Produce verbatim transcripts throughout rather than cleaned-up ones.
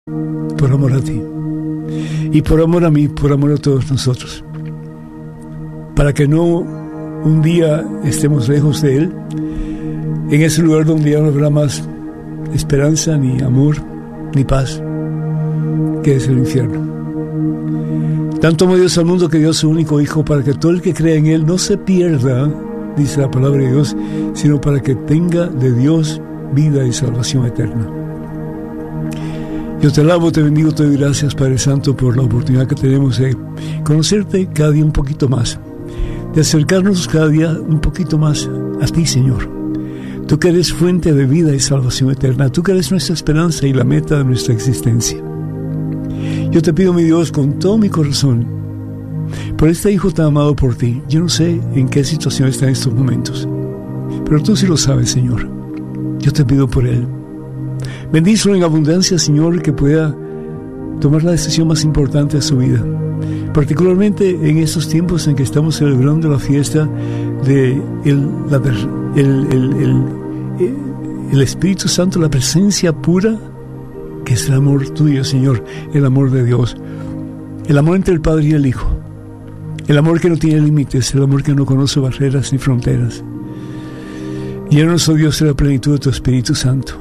por amor a ti, y por amor a mí, por amor a todos nosotros, para que no un día estemos lejos de Él, en ese lugar donde ya no habrá más esperanza, ni amor, ni paz, que es el infierno. Tanto amó Dios al mundo que dio a su único Hijo, para que todo el que crea en Él no se pierda, dice la palabra de Dios, sino para que tenga de Dios vida y salvación eterna. Yo te alabo, te bendigo, te doy gracias, Padre Santo, por la oportunidad que tenemos de conocerte cada día un poquito más, de acercarnos cada día un poquito más a ti, Señor. Tú que eres fuente de vida y salvación eterna, tú que eres nuestra esperanza y la meta de nuestra existencia. Yo te pido, mi Dios, con todo mi corazón, por este Hijo tan amado por ti. Yo no sé en qué situación está en estos momentos, pero tú sí lo sabes, Señor. Yo te pido por Él. Bendícelo en abundancia, Señor, que pueda tomar la decisión más importante de su vida, particularmente en estos tiempos en que estamos celebrando la fiesta de el, la, el, el, el, el, el Espíritu Santo, la presencia pura, que es el amor tuyo, Señor, el amor de Dios, el amor entre el Padre y el Hijo, el amor que no tiene límites, el amor que no conoce barreras ni fronteras. Llénanos, oh Dios, de la plenitud de tu Espíritu Santo.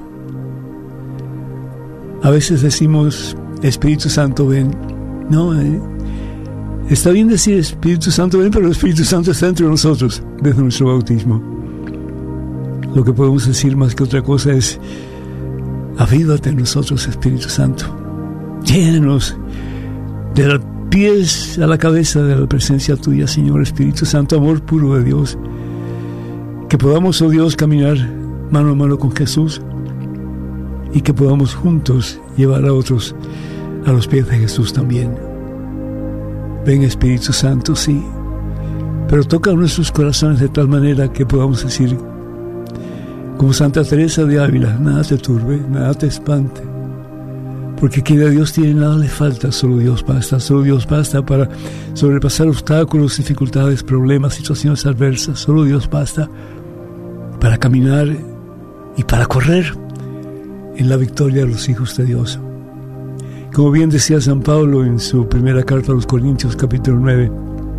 A veces decimos, Espíritu Santo, ven. No, eh, está bien decir Espíritu Santo, ven, pero el Espíritu Santo está entre nosotros desde nuestro bautismo. Lo que podemos decir más que otra cosa es, avívate en nosotros, Espíritu Santo. Llénanos de los pies a la cabeza de la presencia tuya, Señor Espíritu Santo, amor puro de Dios. Que podamos, oh Dios, caminar mano a mano con Jesús y que podamos juntos llevar a otros a los pies de Jesús también. Ven, Espíritu Santo, sí, pero toca nuestros corazones de tal manera que podamos decir, como Santa Teresa de Ávila, nada te turbe, nada te espante, porque quien a Dios tiene nada le falta, solo Dios basta, solo Dios basta para sobrepasar obstáculos, dificultades, problemas, situaciones adversas, solo Dios basta para caminar y para correr en la victoria de los hijos de Dios. Como bien decía San Pablo en su primera carta a los Corintios, capítulo nueve,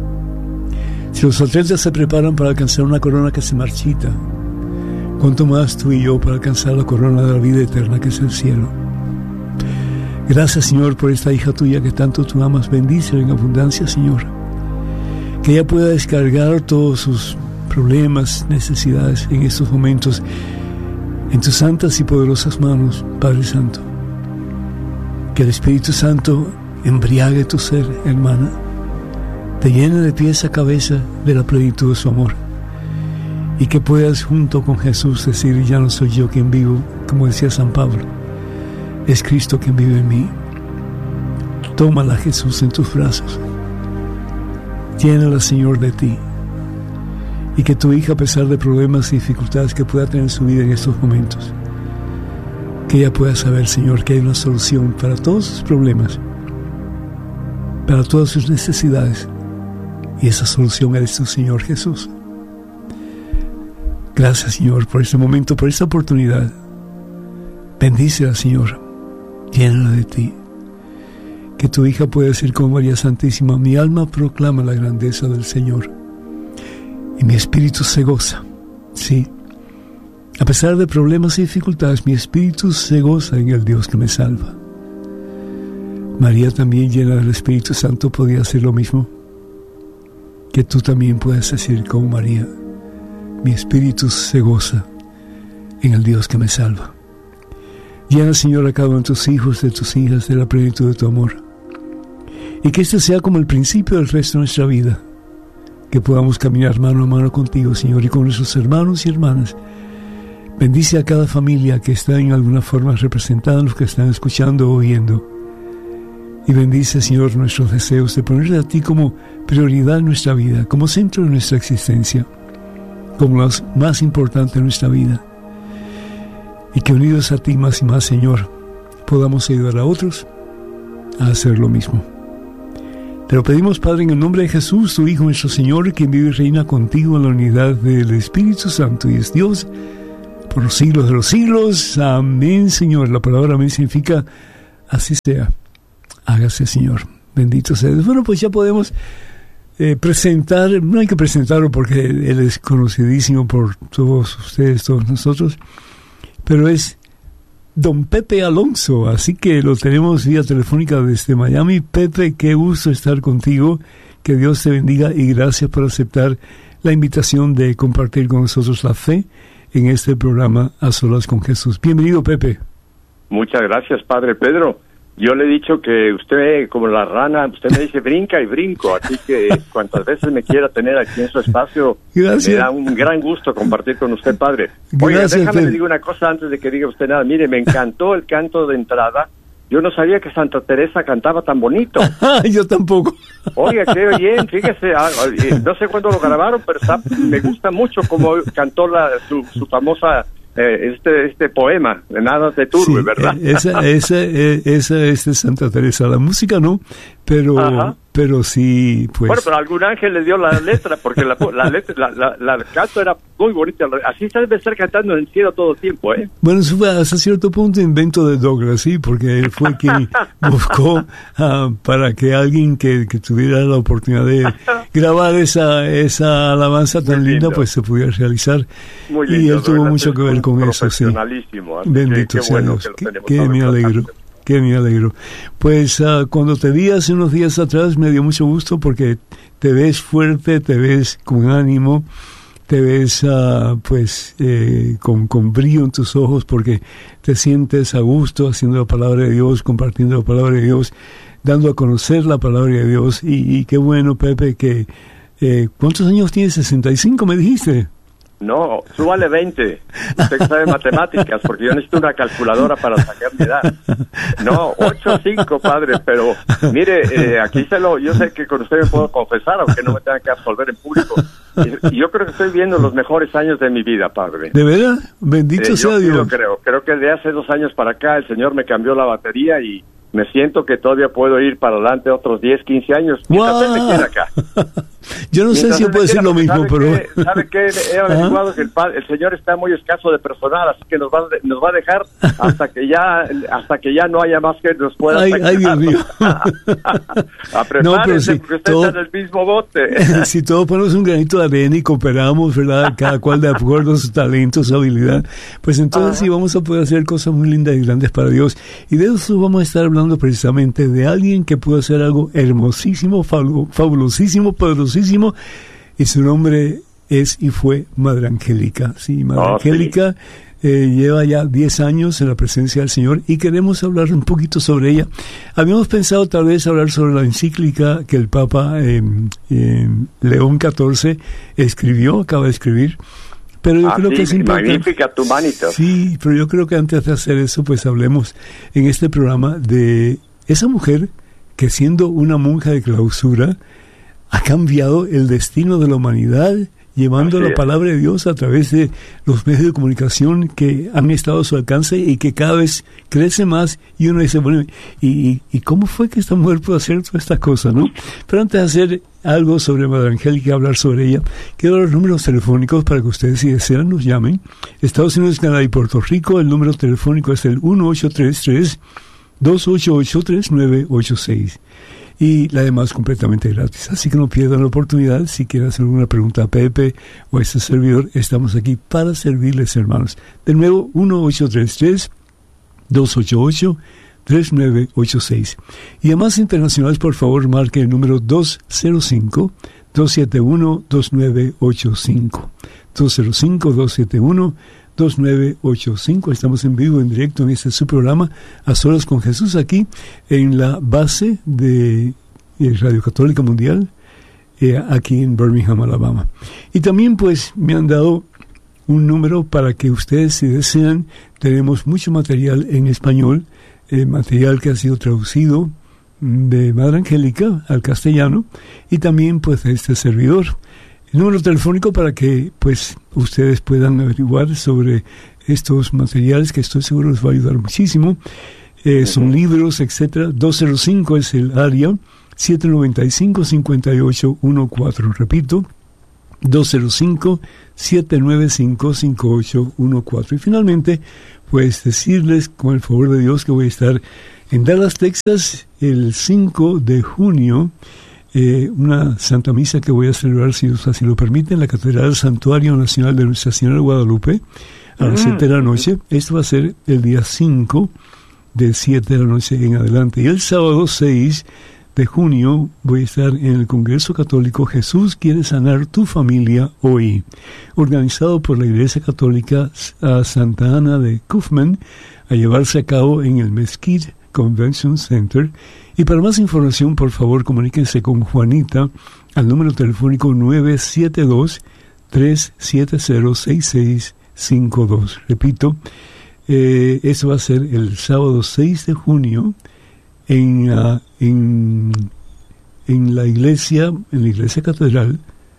si los atletas se preparan para alcanzar una corona que se marchita, cuánto más tú y yo para alcanzar la corona de la vida eterna que es el cielo. Gracias, Señor, por esta hija tuya que tanto tú amas. Bendícela en abundancia, Señor, que ella pueda descargar todos sus problemas, necesidades en estos momentos en tus santas y poderosas manos, Padre Santo. Que el Espíritu Santo embriague tu ser, hermana, te llene de pies a cabeza de la plenitud de su amor, y que puedas junto con Jesús decir, ya no soy yo quien vivo, como decía San Pablo, es Cristo quien vive en mí. Tómala, Jesús, en tus brazos, llénala, Señor, de ti, y que tu hija, a pesar de problemas y dificultades que pueda tener en su vida en estos momentos, que ella pueda saber, Señor, que hay una solución para todos sus problemas, para todas sus necesidades, y esa solución eres tú, Señor Jesús. Gracias, Señor, por este momento, por esta oportunidad. Bendícela, Señor, llénala de ti, que tu hija pueda decir como María Santísima, mi alma proclama la grandeza del Señor, y mi espíritu se goza. Sí, a pesar de problemas y dificultades, mi espíritu se goza en el Dios que me salva. María, también llena del Espíritu Santo, podía hacer lo mismo. Que tú también puedas decir como María, mi espíritu se goza en el Dios que me salva. Llena, Señor, a cada uno de tus hijos, de tus hijas, de la plenitud de tu amor. Y que este sea como el principio del resto de nuestra vida. Que podamos caminar mano a mano contigo, Señor, y con nuestros hermanos y hermanas. Bendice a cada familia que está en alguna forma representada, los que están escuchando o oyendo. Y bendice, Señor, nuestros deseos de ponerle a ti como prioridad en nuestra vida, como centro de nuestra existencia, como lo más importante de nuestra vida. Y que unidos a ti más y más, Señor, podamos ayudar a otros a hacer lo mismo. Te lo pedimos, Padre, en el nombre de Jesús, tu Hijo, nuestro Señor, quien vive y reina contigo en la unidad del Espíritu Santo y es Dios por los siglos de los siglos. Amén, Señor. La palabra amén significa Así sea. Hágase, Señor. Bendito sea. Bueno, pues ya podemos eh, presentar, no hay que presentarlo porque él es conocidísimo por todos ustedes, todos nosotros, pero es don Pepe Alonso, así que lo tenemos vía telefónica desde Miami. Pepe, qué gusto estar contigo, que Dios te bendiga y gracias por aceptar la invitación de compartir con nosotros la fe en este programa A Solas con Jesús. Bienvenido, Pepe. Muchas gracias, Padre Pedro. Yo le he dicho que usted, como la rana, usted me dice brinca y brinco, así que cuantas veces me quiera tener aquí en su espacio, gracias. Me da un gran gusto compartir con usted, Padre. Oiga, gracias, déjame le digo una cosa antes de que diga usted nada. Mire, me encantó el canto de entrada. Yo no sabía que Santa Teresa cantaba tan bonito. Yo tampoco. Oiga, qué bien, fíjese, no sé cuándo lo grabaron, pero está, me gusta mucho cómo cantó la, su, su famosa... Eh, este este poema, de nada te turbe, sí, ¿verdad? Esa, esa, esa es de Santa Teresa. La música no, pero Ajá. pero sí, pues... Bueno, pero algún ángel le dio la letra, porque la, la letra, la, la, la, la canto era muy bonita. Así se debe estar cantando en el cielo todo el tiempo, ¿eh? Bueno, eso fue hasta cierto punto invento de Douglas, sí, porque él fue quien buscó uh, para que alguien que, que tuviera la oportunidad de grabar esa esa alabanza tan linda, pues se pudiera realizar. Muy lindo, y él tuvo ¿verdad? mucho que ver con eso, sí. Bendito que, sea bueno Dios. Que, que, que me alegro. Que me alegro. Pues uh, cuando te vi hace unos días atrás me dio mucho gusto porque te ves fuerte, te ves con ánimo, te ves uh, pues eh, con, con brillo en tus ojos porque te sientes a gusto haciendo la palabra de Dios, compartiendo la palabra de Dios, dando a conocer la palabra de Dios. Y, y qué bueno, Pepe, que... Eh, ¿cuántos años tienes? ¿sesenta y cinco me dijiste? No, súbale veinte. Usted que sabe matemáticas, porque yo necesito una calculadora para sacar mi edad. No, ocho cinco, padre, pero mire, eh, aquí se lo, yo sé que con usted me puedo confesar, aunque no me tenga que absolver en público. Y, y yo creo que estoy viendo los mejores años de mi vida, padre. ¿De verdad? Bendito eh, sea yo, Dios. Yo creo, creo que de hace dos años para acá el Señor me cambió la batería y me siento que todavía puedo ir para adelante otros diez, quince años. Mientras wow. él me quiera acá. Yo no Mientras sé si yo puedo decir lo mismo, ¿sabe pero... Que, ¿Sabe qué? He averiguado que el, el Señor está muy escaso de personal, así que nos va, nos va a dejar hasta que ya hasta que ya no haya más que nos pueda ay, ay, Dios mío. No, pero si porque usted todo, está en el mismo bote. Si todos ponemos un granito de arena y cooperamos, ¿verdad? Cada cual de acuerdo a su talento, su habilidad, pues entonces Ajá. sí vamos a poder hacer cosas muy lindas y grandes para Dios. Y de eso vamos a estar hablando precisamente, de alguien que pudo hacer algo hermosísimo, fabulosísimo, poderosísimo, y su nombre es y fue Madre Angélica. Sí, Madre oh, Angélica sí. eh, lleva ya diez años en la presencia del Señor y queremos hablar un poquito sobre ella. Habíamos pensado tal vez hablar sobre la encíclica que el Papa eh, eh, León catorce escribió, acaba de escribir. Pero yo ah, creo sí, que es importante. Magnificat Humanitas. Sí, pero yo creo que antes de hacer eso, pues hablemos en este programa de esa mujer que, siendo una monja de clausura, ha cambiado el destino de la humanidad, llevando Así la es. palabra de Dios a través de los medios de comunicación que han estado a su alcance y que cada vez crece más. Y uno dice, bueno, ¿y, y, y cómo fue que esta mujer pudo hacer todas estas cosas, no? Pero antes de hacer algo sobre Madre Angélica, hablar sobre ella, quiero dar los números telefónicos para que ustedes, si desean, nos llamen. Estados Unidos, Canadá y Puerto Rico, el número telefónico es el uno ocho tres tres, dos ocho ocho, tres nueve ocho seis. Y la demás completamente gratis. Así que no pierdan la oportunidad. Si quieren hacer alguna pregunta a Pepe o a este servidor, estamos aquí para servirles, hermanos. De nuevo, uno ocho tres tres, dos ocho ocho, tres nueve ocho seis. Y a más internacionales, por favor, marque el número dos cero cinco, dos siete uno, dos nueve ocho cinco. dos cero cinco, dos siete uno, dos nueve ocho cinco. Estamos en vivo, en directo en este su programa A Solas con Jesús, aquí en la base de Radio Católica Mundial, eh, aquí en Birmingham, Alabama. Y también pues me han dado un número para que ustedes, si desean, tenemos mucho material en español, eh, material que ha sido traducido de Madre Angélica al castellano y también pues de este servidor. El número telefónico para que pues ustedes puedan averiguar sobre estos materiales, que estoy seguro les va a ayudar muchísimo. Eh, son libros, etcétera. dos cero cinco es el área, siete nueve cinco, cinco ocho uno cuatro. Repito, dos cero cinco, siete nueve cinco, cinco ocho uno cuatro. Y finalmente, pues decirles con el favor de Dios que voy a estar En Dallas, Texas, el cinco de junio, eh, una Santa Misa que voy a celebrar, si Dios así lo permite, en la Catedral Santuario Nacional de Nuestra Señora de Guadalupe, a las siete de la noche. Esto va a ser el día cinco, de siete de la noche en adelante. Y el sábado seis de junio voy a estar en el Congreso Católico Jesús quiere sanar tu familia hoy, organizado por la Iglesia Católica Santa Ana de Kaufman, a llevarse a cabo en el Mesquite Convention Center. Y para más información, por favor, comuníquense con Juanita al número telefónico nueve siete dos, tres siete cero, seis seis cinco dos. Repito, eh, eso va a ser el sábado seis de junio en, uh, en, en la iglesia, en la iglesia catedral.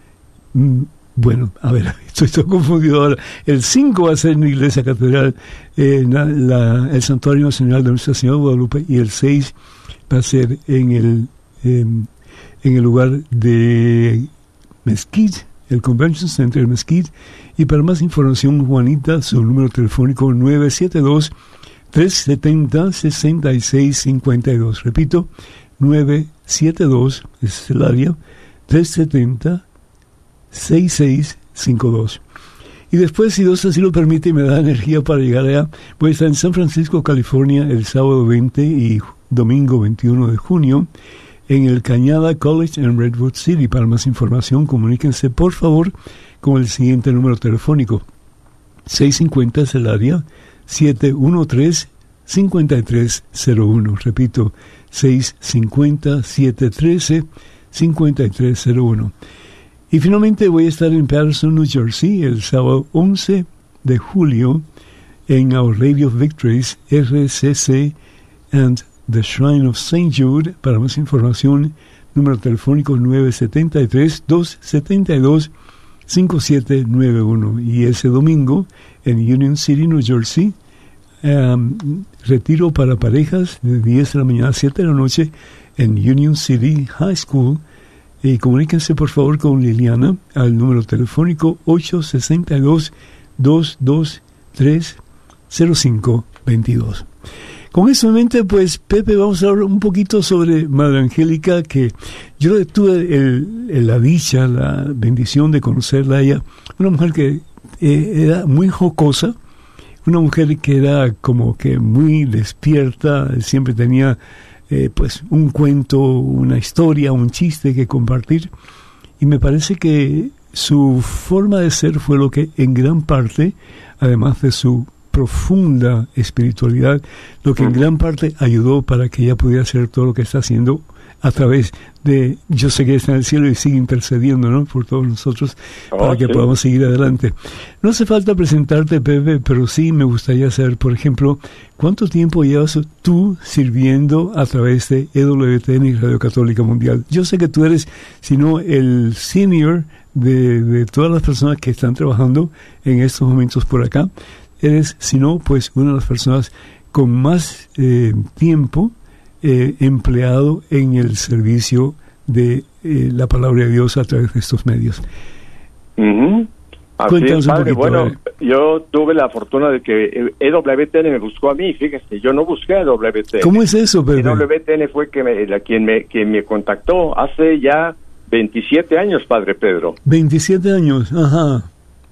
Mm, bueno, a ver, estoy todo confundido ahora. El cinco va a ser en la iglesia catedral, eh, la, la, el Santuario Nacional de Nuestra Señora de Guadalupe, y el seis va a ser en el, eh, en el lugar de Mesquite, el Convention Center Mesquite. Y para más información, Juanita, su número telefónico nueve siete dos, tres siete cero, seis seis cinco dos. Repito, nueve siete dos, es el área, tres siete cero, seis seis cinco dos. Y después, si Dios así lo permite y me da energía para llegar allá, voy a estar en San Francisco, California, el sábado veinte y domingo veintiuno de junio, en el Cañada College en Redwood City. Para más información, comuníquense, por favor, con el siguiente número telefónico. seis cinco cero es el área, siete uno tres, cinco tres cero uno. Repito, seis cinco cero, siete uno tres, cinco tres cero uno. Y finalmente voy a estar en Patterson, New Jersey, el sábado once de julio, en Our Lady of Victories, R C C and the Shrine of Saint Jude. Para más información, número telefónico nueve siete tres, dos siete dos, cinco siete nueve uno. Y ese domingo, en Union City, New Jersey, um, retiro para parejas de diez de la mañana a siete de la noche en Union City High School. Y comuníquense, por favor, con Liliana al número telefónico ocho seis dos, dos dos tres, cero cinco dos dos. Con eso en mente, pues, Pepe, vamos a hablar un poquito sobre Madre Angélica, que yo tuve el, el, la dicha, la bendición de conocerla a ella. Una mujer que eh, era muy jocosa, una mujer que era como que muy despierta, siempre tenía Eh, pues un cuento, una historia, un chiste que compartir, y me parece que su forma de ser fue lo que en gran parte, además de su profunda espiritualidad, lo que en gran parte ayudó para que ella pudiera hacer todo lo que está haciendo a través de, yo sé que está en el cielo y sigue intercediendo, ¿no?, por todos nosotros, oh, para que sí. podamos seguir adelante. No hace falta presentarte, Pepe, pero sí me gustaría saber, por ejemplo, ¿cuánto tiempo llevas tú sirviendo a través de E W T N y Radio Católica Mundial? Yo sé que tú eres, si no el senior de, de todas las personas que están trabajando en estos momentos por acá, eres, si no, pues una de las personas con más eh, tiempo Eh, empleado en el servicio de eh, la palabra de Dios a través de estos medios. Uh-huh. Así es, padre. Bueno, eh. yo tuve la fortuna de que E W T N me buscó a mí, fíjese, yo no busqué a E W T N. ¿Cómo es eso, Pepe? E W T N fue que me, la, quien, me, quien me contactó hace ya veintisiete años, padre Pedro. veintisiete años, ajá.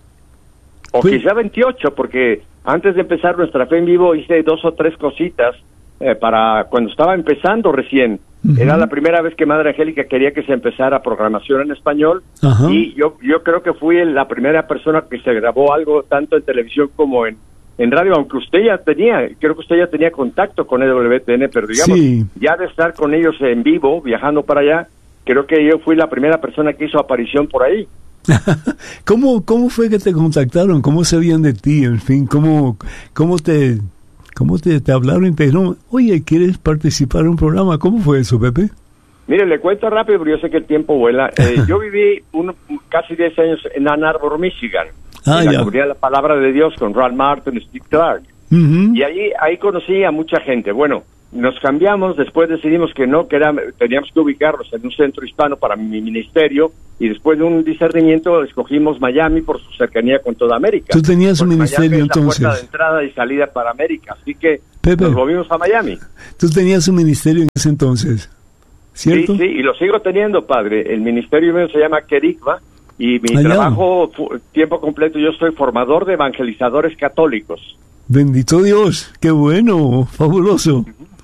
O Fue... quizá veintiocho, porque antes de empezar Nuestra Fe en Vivo hice dos o tres cositas Eh, para cuando estaba empezando recién. Uh-huh. Era la primera vez que Madre Angélica quería que se empezara programación en español. Uh-huh. Y yo yo creo que fui la primera persona que se grabó algo tanto en televisión como en, en radio, aunque usted ya tenía, creo que usted ya tenía contacto con E W T N, pero digamos, sí. ya de estar con ellos en vivo, viajando para allá, creo que yo fui la primera persona que hizo aparición por ahí. ¿Cómo, cómo fue que te contactaron? ¿Cómo sabían de ti? En fin, ¿cómo, cómo te... ¿Cómo te, te hablaron y te dijeron, oye, ¿quieres participar en un programa? ¿Cómo fue eso, Pepe? Mire, le cuento rápido, pero yo sé que el tiempo vuela. Eh, yo viví un, casi diez años en Ann Arbor, Michigan, ah, en la ya. comunidad de la Palabra de Dios con Ralph Martin y Steve Clark. Uh-huh. Y ahí, ahí conocí a mucha gente. Bueno, nos cambiamos, después decidimos que no, que era, teníamos que ubicarnos en un centro hispano para mi ministerio, y después de un discernimiento escogimos Miami por su cercanía con toda América. ¿Tú tenías un ministerio Miami es la entonces? puerta de entrada y salida para América, así que Pepe, nos movimos a Miami. ¿Tú tenías un ministerio en ese entonces? ¿Cierto? Sí, sí, y lo sigo teniendo, padre. El ministerio mío se llama Querigma, y mi Allá. trabajo, tiempo completo, yo soy formador de evangelizadores católicos. Bendito Dios, qué bueno, fabuloso.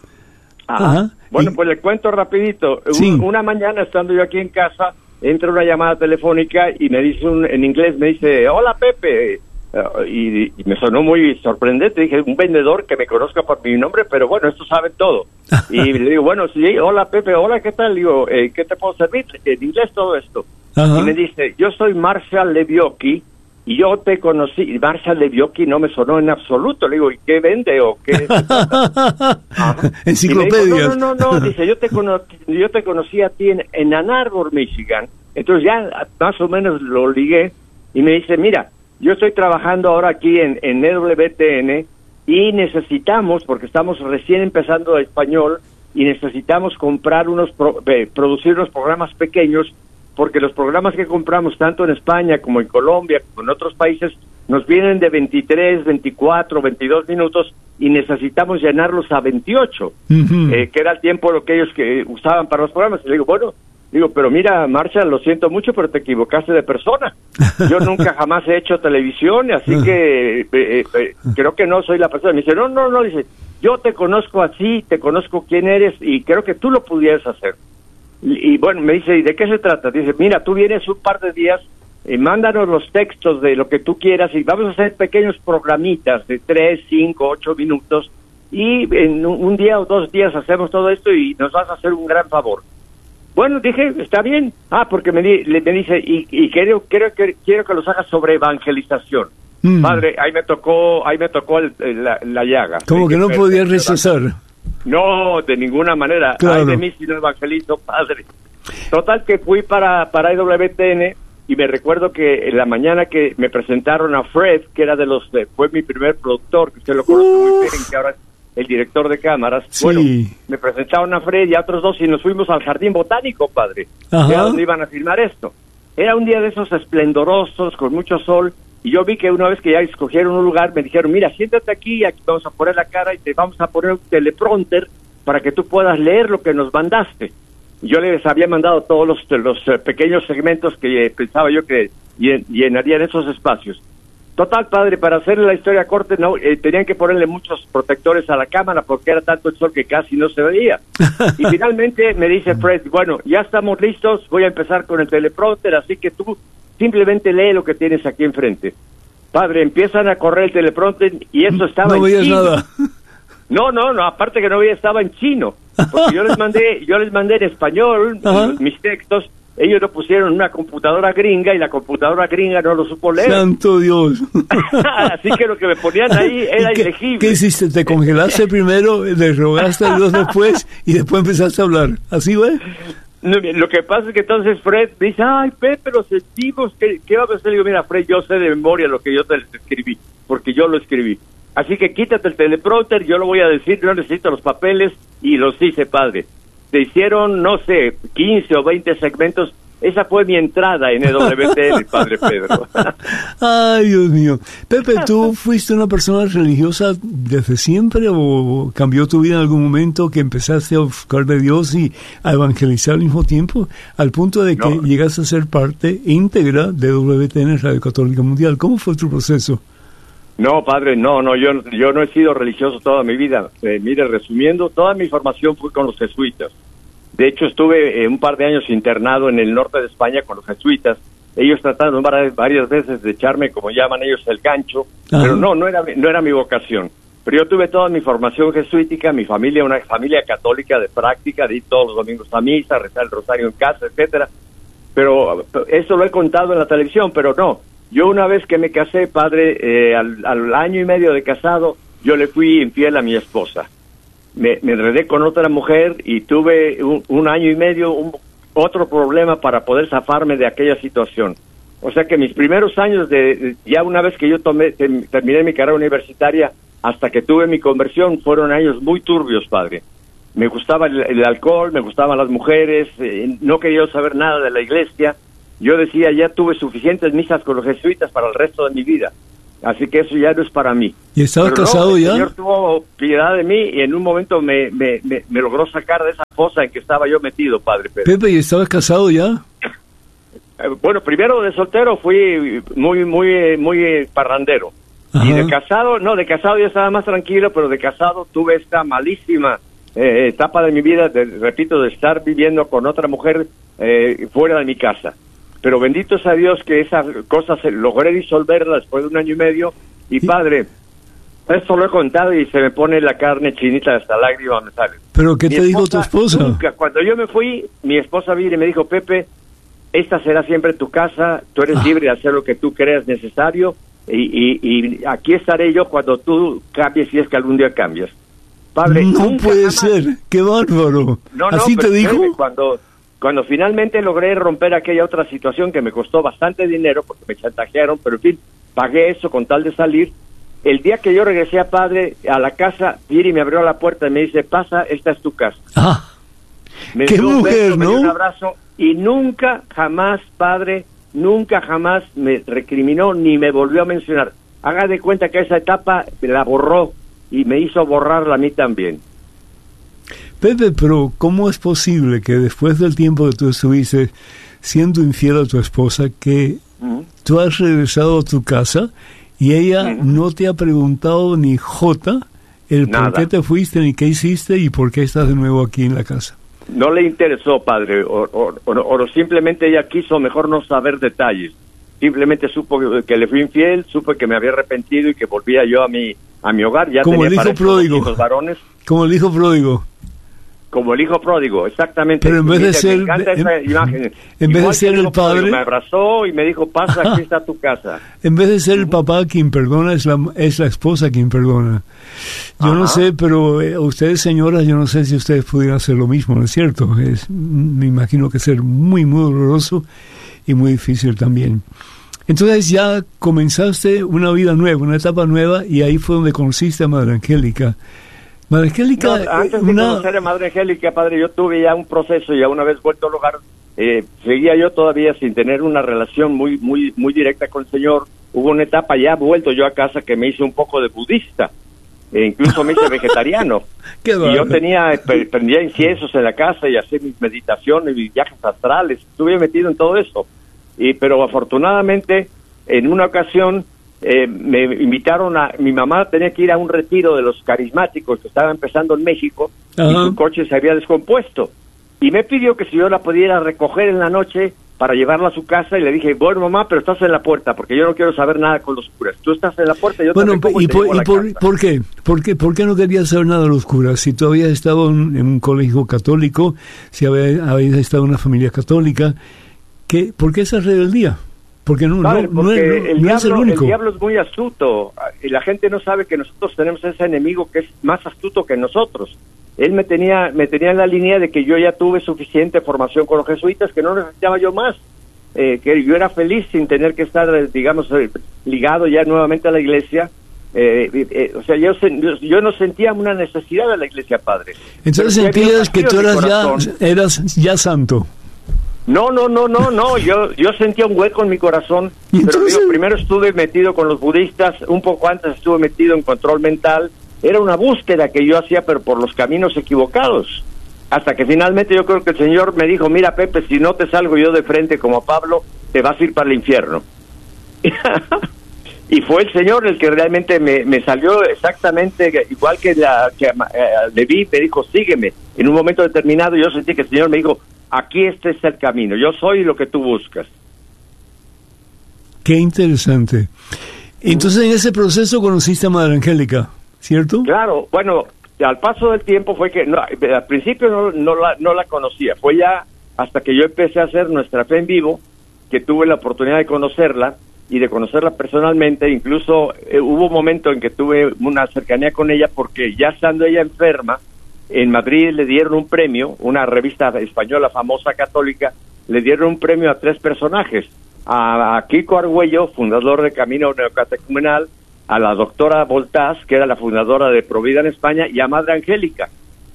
Ajá. Ajá. Bueno, Y- pues le cuento rapidito. Sí. Un- una mañana, estando yo aquí en casa, entra una llamada telefónica y me dice un, en inglés, me dice, hola Pepe. Uh, y, y me sonó muy sorprendente. Dije, un vendedor que me conozca por mi nombre, pero bueno, estos saben todo. Y le digo, bueno, sí, hola Pepe, hola, ¿qué tal? Digo, eh, ¿qué te puedo servir? En inglés todo esto. Ajá. Y me dice, yo soy Marshall Levioki, y yo te conocí. Y Marshall Levioki no me sonó en absoluto. Le digo, ¿y qué vende o qué se trata? Ajá. Enciclopedias. Y me dijo, no, no, no, no, dice, yo te, cono yo te conocí a ti en, en Ann Arbor, Michigan. Entonces ya más o menos lo ligué, y me dice, mira, yo estoy trabajando ahora aquí en, en E W T N, y necesitamos, porque estamos recién empezando español, y necesitamos comprar unos, pro, eh, producir unos programas pequeños, porque los programas que compramos tanto en España como en Colombia, como en otros países, nos vienen de veintitrés, veinticuatro, veintidós minutos, y necesitamos llenarlos a veintiocho, Ujú. eh, que era el tiempo lo que ellos que usaban para los programas. Y le digo, bueno, digo, pero mira, Marshall, lo siento mucho, pero te equivocaste de persona. Yo nunca jamás he hecho televisión, así que eh, eh, eh, creo que no soy la persona. Me dice, no, no, no, dice, yo te conozco así, te conozco quién eres, y creo que tú lo pudieras hacer. Y, y bueno, me dice, ¿y de qué se trata? Dice, mira, tú vienes un par de días, eh, mándanos los textos de lo que tú quieras, y vamos a hacer pequeños programitas de tres, cinco, ocho minutos, y en un, un día o dos días hacemos todo esto y nos vas a hacer un gran favor. Bueno, dije, está bien. Ah, porque me, di, le, me dice, y, y quiero, quiero, quiero, quiero que los hagas sobre evangelización. Mm. Padre, ahí me tocó, ahí me tocó el, el, la, la llaga. Como que no Dije, podía "Perfecto, rechazar. no, de ninguna manera. Claro. Ay de mí si no evangelizo, padre. Total que fui para, para E W T N, y me recuerdo que en la mañana que me presentaron a Fred, que era de los, de, fue mi primer productor, que usted lo conoce Uh. muy bien, que ahora es el director de cámaras. Sí. Bueno, me presentaron a Fred y a otros dos, y nos fuimos al Jardín Botánico, padre. Ajá. Era donde iban a filmar esto. Era un día de esos esplendorosos, con mucho sol, y yo vi que una vez que ya escogieron un lugar, me dijeron, mira, siéntate aquí, aquí vamos a poner la cara y te vamos a poner un teleprompter para que tú puedas leer lo que nos mandaste. Yo les había mandado todos los, los eh, pequeños segmentos que eh, pensaba yo que llen- llenarían esos espacios. Total, padre, para hacerle la historia corta, no, eh, tenían que ponerle muchos protectores a la cámara porque era tanto el sol que casi no se veía. Y finalmente me dice Fred, bueno, ya estamos listos, voy a empezar con el teleprompter, así que tú simplemente lee lo que tienes aquí enfrente. Padre, empiezan a correr el teleprompter y eso estaba No en veías chino. nada. No, no, no, aparte que no veía, estaba en chino. Porque yo les mandé, yo les mandé en español Ajá. mis textos, ellos lo pusieron en una computadora gringa y la computadora gringa no lo supo leer. Santo Dios. Así que lo que me ponían ahí era ¿Y qué, ilegible. ¿Qué hiciste? ¿Te congelaste primero, le rogaste a Dios después y después empezaste a hablar? ¿Así fue? No, lo que pasa es que entonces Fred dice, ay, Pepe, lo sentimos, ¿qué, qué vamos a hacer? Le digo, mira, Fred, yo sé de memoria lo que yo te escribí, porque yo lo escribí. Así que quítate el teleprompter, yo lo voy a decir, yo necesito los papeles, y los hice, padre. Se hicieron, no sé, quince o veinte segmentos. Esa fue mi entrada en E W T N, padre Pedro. Ay, Dios mío. Pepe, ¿tú fuiste una persona religiosa desde siempre o cambió tu vida en algún momento que empezaste a buscar de Dios y a evangelizar al mismo tiempo? Al punto de que No. llegaste a ser parte íntegra de W T N, Radio Católica Mundial. ¿Cómo fue tu proceso? No, padre, no, no, yo, yo no he sido religioso toda mi vida. Eh, mire, resumiendo, toda mi formación fue con los jesuitas. De hecho, estuve eh, un par de años internado en el norte de España con los jesuitas. Ellos trataron varias, varias veces de echarme, como llaman ellos, el gancho, Ajá. pero no, no era, no era mi vocación. Pero yo tuve toda mi formación jesuítica, mi familia, una familia católica de práctica, de ir todos los domingos a misa, rezar el rosario en casa, etcétera. Pero eso lo he contado en la televisión, pero no. Yo una vez que me casé, padre, eh, al, al año y medio de casado, yo le fui infiel a mi esposa. Me, me enredé con otra mujer y tuve un, un año y medio un, otro problema para poder zafarme de aquella situación. O sea que mis primeros años, de, de ya una vez que yo tomé, te, terminé mi carrera universitaria, hasta que tuve mi conversión, fueron años muy turbios, padre. me gustaba el, el alcohol, me gustaban las mujeres, eh, no quería saber nada de la iglesia. Yo decía, ya tuve suficientes misas con los jesuitas para el resto de mi vida, así que eso ya no es para mí. ¿Y estaba Pero casado no, el ya? El Señor tuvo piedad de mí y en un momento me, me, me, me logró sacar de esa fosa en que estaba yo metido, Padre Pedro. Pepe, ¿y estabas casado ya? Eh, bueno, primero de soltero fui muy, muy, muy parrandero. Ajá. Y de casado, no, de casado yo estaba más tranquilo, pero de casado tuve esta malísima eh, etapa de mi vida, de, repito, de estar viviendo con otra mujer eh, fuera de mi casa. Pero bendito sea Dios que esas cosas logré disolverlas después de un año y medio. Y ¿sí? Padre, esto lo he contado y se me pone la carne chinita, hasta lágrimas me salen. ¿Pero qué mi te esposa, dijo tu esposa? Nunca, cuando yo me fui, mi esposa vino y me dijo, Pepe, esta será siempre tu casa, tú eres ah. libre de hacer lo que tú creas necesario y, y, y aquí estaré yo cuando tú cambies, si es que algún día cambias. Padre, no puede jamás... ser, qué bárbaro. No, no, ¿así te dijo? Cuando... Cuando finalmente logré romper aquella otra situación que me costó bastante dinero, porque me chantajearon, pero en fin, pagué eso con tal de salir, el día que yo regresé a Padre, a la casa, Viri me abrió la puerta y me dice, pasa, esta es tu casa. Ah, me qué mujer, beso, ¿no? Me dio un abrazo, y nunca, jamás, Padre, nunca, jamás me recriminó ni me volvió a mencionar. Haga de cuenta que esa etapa la borró y me hizo borrarla a mí también. Pepe, pero ¿cómo es posible que después del tiempo que tú estuviste siendo infiel a tu esposa, que uh-huh. tú has regresado a tu casa y ella uh-huh. no te ha preguntado ni jota el Nada. por qué te fuiste, ni qué hiciste y por qué estás de nuevo aquí en la casa? No le interesó, Padre, o, o, o, o simplemente ella quiso mejor no saber detalles. Simplemente supo que le fui infiel, supo que me había arrepentido y que volvía yo a mi a mi hogar. Ya como tenía el hijo pródigo. Los varones. Como el hijo pródigo. Como el hijo pródigo, exactamente. Pero en vez de ser, me encanta en, esa imagen. en vez de ser el, el padre, pródigo, me abrazó y me dijo, pasa, aquí está tu casa. En vez de ser el papá quien perdona, es la es la esposa quien perdona. Yo Ajá. no sé, pero eh, ustedes, señoras, yo no sé si ustedes pudieran hacer lo mismo, ¿no es cierto? Es, me imagino que ser muy, muy doloroso y muy difícil también. Entonces ya comenzaste una vida nueva, una etapa nueva, y ahí fue donde conociste a Madre Angélica. Madre Angélica, no, antes de una... conocer a Madre Angélica, Padre, yo tuve ya un proceso, ya una vez vuelto al hogar, eh, seguía yo todavía sin tener una relación muy muy muy directa con el Señor. Hubo una etapa ya vuelto yo a casa que me hice un poco de budista, e incluso me hice vegetariano. Qué y yo tenía, prendía inciensos en la casa y hacía mis meditaciones, mis viajes astrales, estuve metido en todo eso. Y pero afortunadamente, en una ocasión, Eh, me invitaron a, mi mamá tenía que ir a un retiro de los carismáticos que estaba empezando en México. Ajá. Y su coche se había descompuesto y me pidió que si yo la pudiera recoger en la noche para llevarla a su casa, y le dije, bueno mamá, pero estás en la puerta porque yo no quiero saber nada con los curas, tú estás en la puerta y yo bueno, te recojo y, y te por, llevo a la y por, casa. ¿por qué? ¿Por qué? ¿Por qué no querías saber nada de los curas? Si tú habías estado en, en un colegio católico, si habías, habías estado en una familia católica, ¿qué, ¿por qué esa rebeldía? Porque no, Padre, no, porque no, no, el, no diablo, es el único. El diablo es muy astuto y la gente no sabe que nosotros tenemos ese enemigo que es más astuto que nosotros. Él me tenía me tenía en la línea de que yo ya tuve suficiente formación con los jesuitas, que no necesitaba yo más, eh, que yo era feliz sin tener que estar, digamos, ligado ya nuevamente a la iglesia. Eh, eh, o sea, yo, yo no sentía una necesidad de la iglesia, Padre. Entonces sentías que tú eras ya, eras ya santo. No, no, no, no, no, yo yo sentía un hueco en mi corazón, pero digo, primero estuve metido con los budistas, un poco antes estuve metido en control mental, era una búsqueda que yo hacía, pero por los caminos equivocados, hasta que finalmente yo creo que el Señor me dijo, mira Pepe, si no te salgo yo de frente como Pablo, te vas a ir para el infierno. Y fue el Señor el que realmente me, me salió exactamente igual que la que uh, Leví me dijo, sígueme. En un momento determinado yo sentí que el Señor me dijo, aquí este es el camino, yo soy lo que tú buscas. Qué interesante. Entonces en ese proceso conociste a Madre Angélica, ¿cierto? Claro, bueno, al paso del tiempo fue que, no, al principio no, no, la, no la conocía, fue ya hasta que yo empecé a hacer Nuestra Fe en Vivo, que tuve la oportunidad de conocerla, y de conocerla personalmente. Incluso eh, hubo un momento en que tuve una cercanía con ella, porque ya estando ella enferma, en Madrid le dieron un premio, una revista española famosa católica, le dieron un premio a tres personajes, a, a Kiko Argüello, fundador de Camino Neocatecumenal, a la doctora Voltás, que era la fundadora de Provida en España, y a Madre Angélica.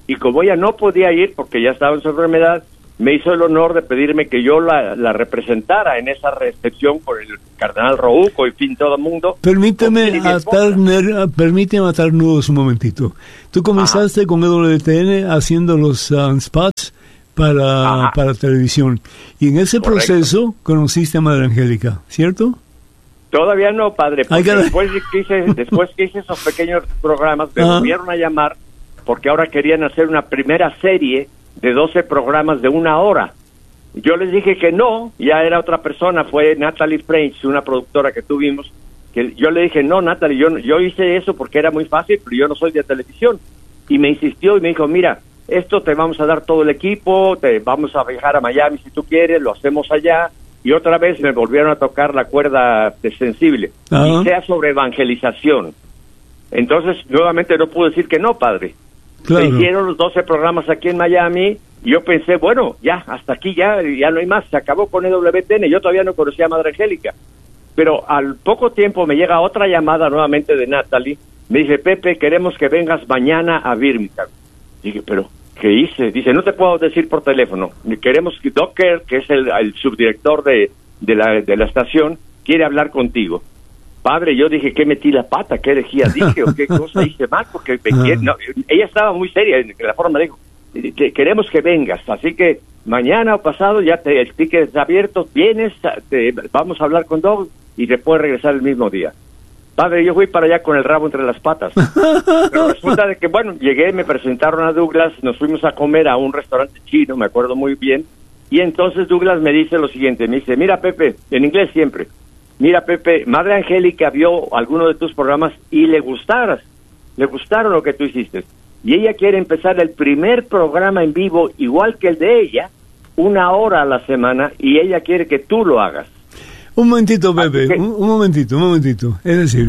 y como ella no podía ir porque ya estaba en su enfermedad, me hizo el honor de pedirme que yo la, la representara en esa recepción por el cardenal Rouco y fin todo el mundo. Permíteme atar, permíteme atar nudos un momentito. Tú comenzaste Ajá. con E W T N haciendo los uh, spots para, para televisión, y en ese Correcto. proceso conociste a Madre Angélica, ¿cierto? Todavía no, padre, porque Ay, después que hice, después que hice esos pequeños programas me Ajá. volvieron a llamar porque ahora querían hacer una primera serie de doce programas de una hora. Yo les dije que no, ya era otra persona, fue Natalie French, una productora que tuvimos, que yo le dije, no, Natalie, yo, yo hice eso porque era muy fácil, pero yo no soy de televisión. Y me insistió y me dijo, mira, esto te vamos a dar todo el equipo, te vamos a viajar a Miami si tú quieres, lo hacemos allá. Y otra vez me volvieron a tocar la cuerda de sensible, uh-huh. y sea sobre evangelización. Entonces, nuevamente no puedo decir que no, padre. Claro. Se hicieron los doce programas aquí en Miami y yo pensé, bueno, ya, hasta aquí ya, ya no hay más, se acabó con E W T N. Yo todavía no conocía a Madre Angélica, pero al poco tiempo me llega otra llamada nuevamente de Natalie, me dice, Pepe, queremos que vengas mañana a Birmingham. Dije, pero, ¿qué hice? Dice, no te puedo decir por teléfono, queremos que Docker, que es el, el subdirector de, de, la, de la estación, quiere hablar contigo. Padre, yo dije, ¿qué metí la pata? ¿Qué herejía dije? ¿O qué cosa hice mal? Porque me quiere, no, ella estaba muy seria en la forma, dijo, queremos que vengas, así que mañana o pasado ya te, el ticket está abierto, vienes, te, vamos a hablar con Doug y te puedes regresar el mismo día. Padre, yo fui para allá con el rabo entre las patas. Pero resulta de que, bueno, llegué, me presentaron a Douglas, nos fuimos a comer a un restaurante chino, me acuerdo muy bien, y entonces Douglas me dice lo siguiente, me dice, mira Pepe, en inglés siempre, mira Pepe, Madre Angélica vio alguno de tus programas y le gustaras, le gustaron lo que tú hiciste. Y ella quiere empezar el primer programa en vivo, igual que el de ella, una hora a la semana, y ella quiere que tú lo hagas. Un momentito, Pepe, que... un, un momentito, un momentito. Es decir,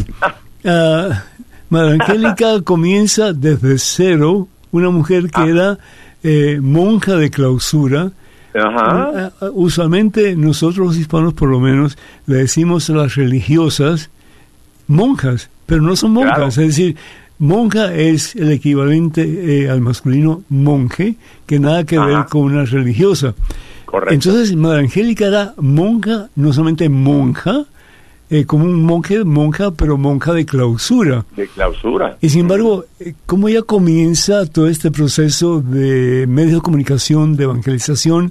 uh, Madre Angélica comienza desde cero, una mujer que ah. era eh, monja de clausura. Ajá. Uh, uh, usualmente nosotros los hispanos, por lo menos, le decimos a las religiosas monjas, pero no son monjas, claro. Es decir, monja es el equivalente eh, al masculino monje, que nada que Ajá. ver con una religiosa. Correcto. Entonces, Madre Angélica era monja, no solamente monja, eh, como un monje, monja, pero monja de clausura. De clausura. Y sin embargo, ¿cómo ella comienza todo este proceso de medios de comunicación, de evangelización,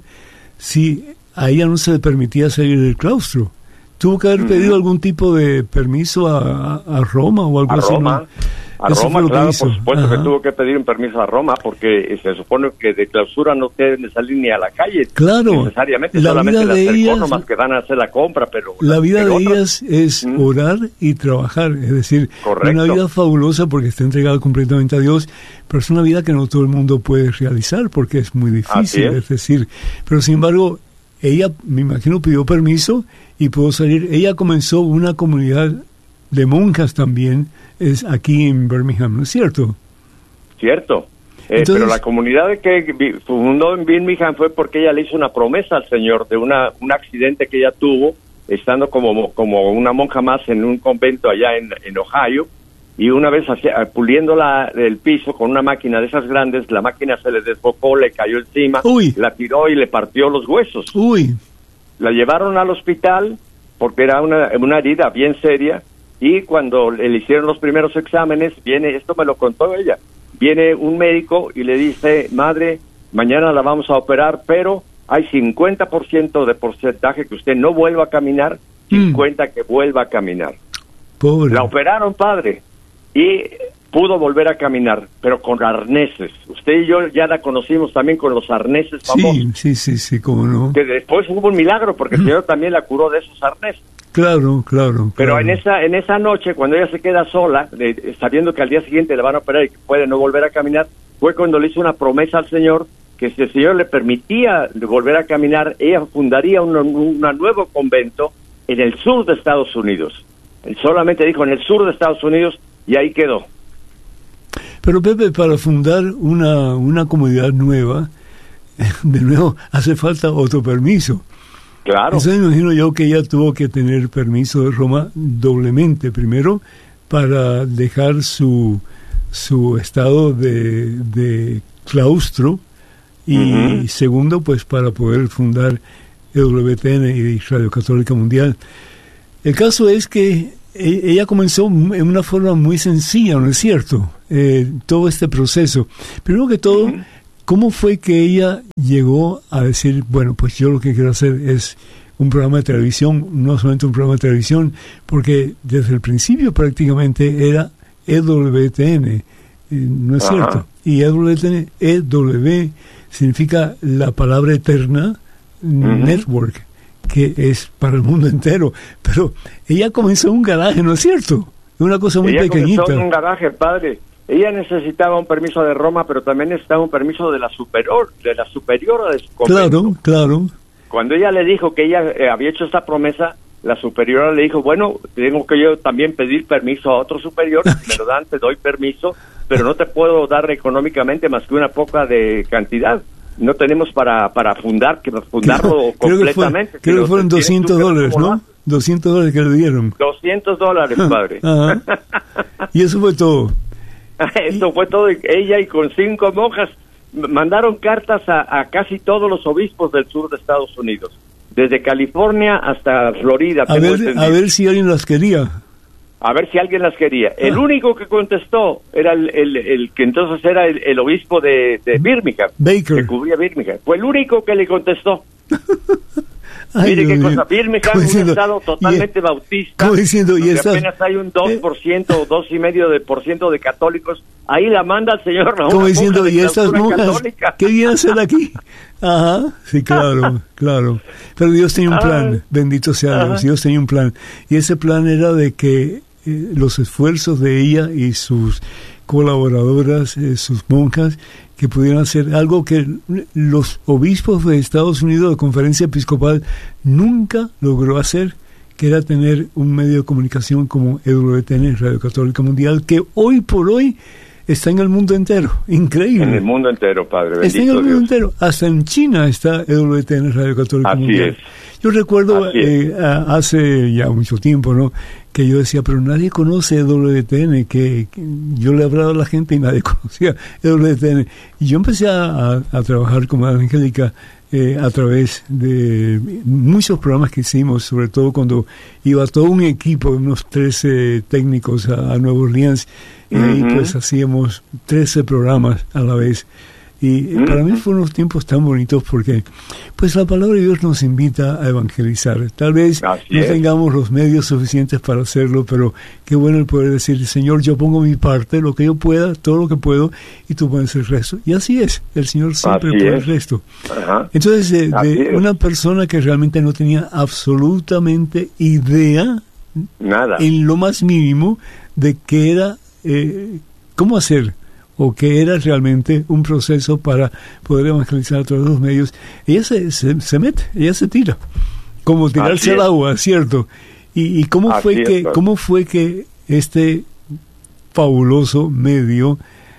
si a ella no se le permitía salir del claustro? ¿Tuvo que haber uh-huh. pedido algún tipo de permiso a, a, a Roma o algo a así? Roma. A Eso Roma, claro, por supuesto Ajá. que tuvo que pedir un permiso a Roma, porque se supone que de clausura no deben salir ni a la calle. Claro. Necesariamente, la solamente vida de las ellas, personas que van a hacer la compra, pero... La vida de ellas es ¿Mm? orar y trabajar, es decir, Correcto. una vida fabulosa porque está entregada completamente a Dios, pero es una vida que no todo el mundo puede realizar porque es muy difícil, es. es decir, pero sin embargo, ella, me imagino, pidió permiso y pudo salir. Ella comenzó una comunidad de monjas también, es aquí en Birmingham, ¿no es cierto? Cierto. Eh, Entonces, pero la comunidad que fundó en Birmingham fue porque ella le hizo una promesa al Señor de una un accidente que ella tuvo, estando como, como una monja más en un convento allá en, en Ohio, y una vez hacia, puliendo la, el piso con una máquina de esas grandes, la máquina se le desbocó, le cayó encima, Uy. la tiró y le partió los huesos. Uy. La llevaron al hospital porque era una, una herida bien seria, y cuando le hicieron los primeros exámenes, viene, esto me lo contó ella, viene un médico y le dice, madre, mañana la vamos a operar, pero hay cincuenta por ciento de porcentaje que usted no vuelva a caminar, cincuenta por ciento mm. que vuelva a caminar. Pobre. La operaron, padre, y pudo volver a caminar, pero con arneses. Usted y yo ya la conocimos también con los arneses famosos. Sí, sí, sí, sí, cómo no. Que después hubo un milagro, porque el Señor también la curó de esos arneses. Claro, claro. Pero claro. en esa en esa noche, cuando ella se queda sola, de, sabiendo que al día siguiente le van a operar y que puede no volver a caminar, fue cuando le hizo una promesa al Señor, que si el Señor le permitía volver a caminar, ella fundaría un nuevo convento en el sur de Estados Unidos. Él solamente dijo en el sur de Estados Unidos, y ahí quedó. Pero Pepe, para fundar una, una comunidad nueva, de nuevo, hace falta otro permiso. Claro. Entonces me imagino yo que ella tuvo que tener permiso de Roma doblemente. Primero, para dejar su, su estado de, de claustro, y uh-huh. segundo, pues para poder fundar E W T N y Radio Católica Mundial. El caso es que ella comenzó en una forma muy sencilla, ¿no es cierto? Eh, todo este proceso. Primero que todo, uh-huh. ¿cómo fue que ella llegó a decir, bueno, pues yo lo que quiero hacer es un programa de televisión, no solamente un programa de televisión, porque desde el principio prácticamente era E W T N, eh, ¿no es uh-huh. cierto? Y E W T N, E W, significa la palabra eterna, uh-huh. network, que es para el mundo entero. Pero ella comenzó en un garaje, ¿no es cierto? Una cosa muy ella pequeñita. Comenzó en un garaje, padre. Ella necesitaba un permiso de Roma, pero también necesitaba un permiso de la superior, de la superiora de su convento. Claro, claro. Cuando ella le dijo que ella eh, había hecho esta promesa, la superiora le dijo, bueno, tengo que yo también pedir permiso a otro superior, si me lo dan, te doy permiso, pero no te puedo dar económicamente más que una poca de cantidad. No tenemos para para fundar que fundarlo creo, completamente. Creo que, fue, creo que fueron doscientos dólares, ¿no? doscientos dólares que le dieron. doscientos dólares, padre. Ajá. Y eso fue todo. Eso fue todo. Ella y con cinco monjas mandaron cartas a, a casi todos los obispos del sur de Estados Unidos, desde California hasta Florida. A ver, a ver si alguien las quería. A ver si alguien las quería. Ah. El único que contestó era el, el, el que entonces era el, el obispo de, de Birmingham, Baker, que cubría Birmingham. Fue el único que le contestó. Ay, Mire qué Dios cosa, Birmingham es un estado totalmente y, bautista, como diciendo, y estás, apenas hay un dos por ciento o dos coma cinco por ciento de católicos. Ahí la manda el señor. Como diciendo, ¿y estas monjas qué vienen a hacer aquí? Ajá, sí, claro, claro. Pero Dios tenía un plan, ah, bendito sea Dios, Dios tenía un plan. Y ese plan era de que eh, los esfuerzos de ella y sus colaboradoras, eh, sus monjas, que pudieran hacer algo que los obispos de Estados Unidos, de Conferencia Episcopal, nunca logró hacer, que era tener un medio de comunicación como E W T N, Radio Católica Mundial, que hoy por hoy está en el mundo entero. Increíble. En el mundo entero, Padre. Bendito está en el mundo Dios. entero. Hasta en China está E W T N, Radio Católica Así Mundial. Es. Yo recuerdo eh, hace ya mucho tiempo, ¿no?, que yo decía, pero nadie conoce E W T N, que, que yo le hablaba a la gente y nadie conocía E W T N. Y yo empecé a, a trabajar como Angélica eh, a través de muchos programas que hicimos, sobre todo cuando iba todo un equipo, unos trece técnicos a, a Nueva Orleans, y uh-huh. ahí pues hacíamos trece programas a la vez. Y uh-huh. para mí fueron unos tiempos tan bonitos porque pues la palabra de Dios nos invita a evangelizar. Tal vez Así no es. tengamos los medios suficientes para hacerlo, pero qué bueno el poder decir, Señor, yo pongo mi parte, lo que yo pueda, todo lo que puedo, y tú pones el resto. Y así es, el Señor siempre así pone es. el resto. Ajá. Entonces, de, de una persona que realmente no tenía absolutamente idea, nada, en lo más mínimo, de qué era, eh, cómo hacer, o que era realmente un proceso para poder evangelizar a través de los medios, ella se, se, se mete, ella se tira, como tirarse al agua, ¿cierto? ¿Y, y cómo Así fue es, que claro. cómo fue que este fabuloso medio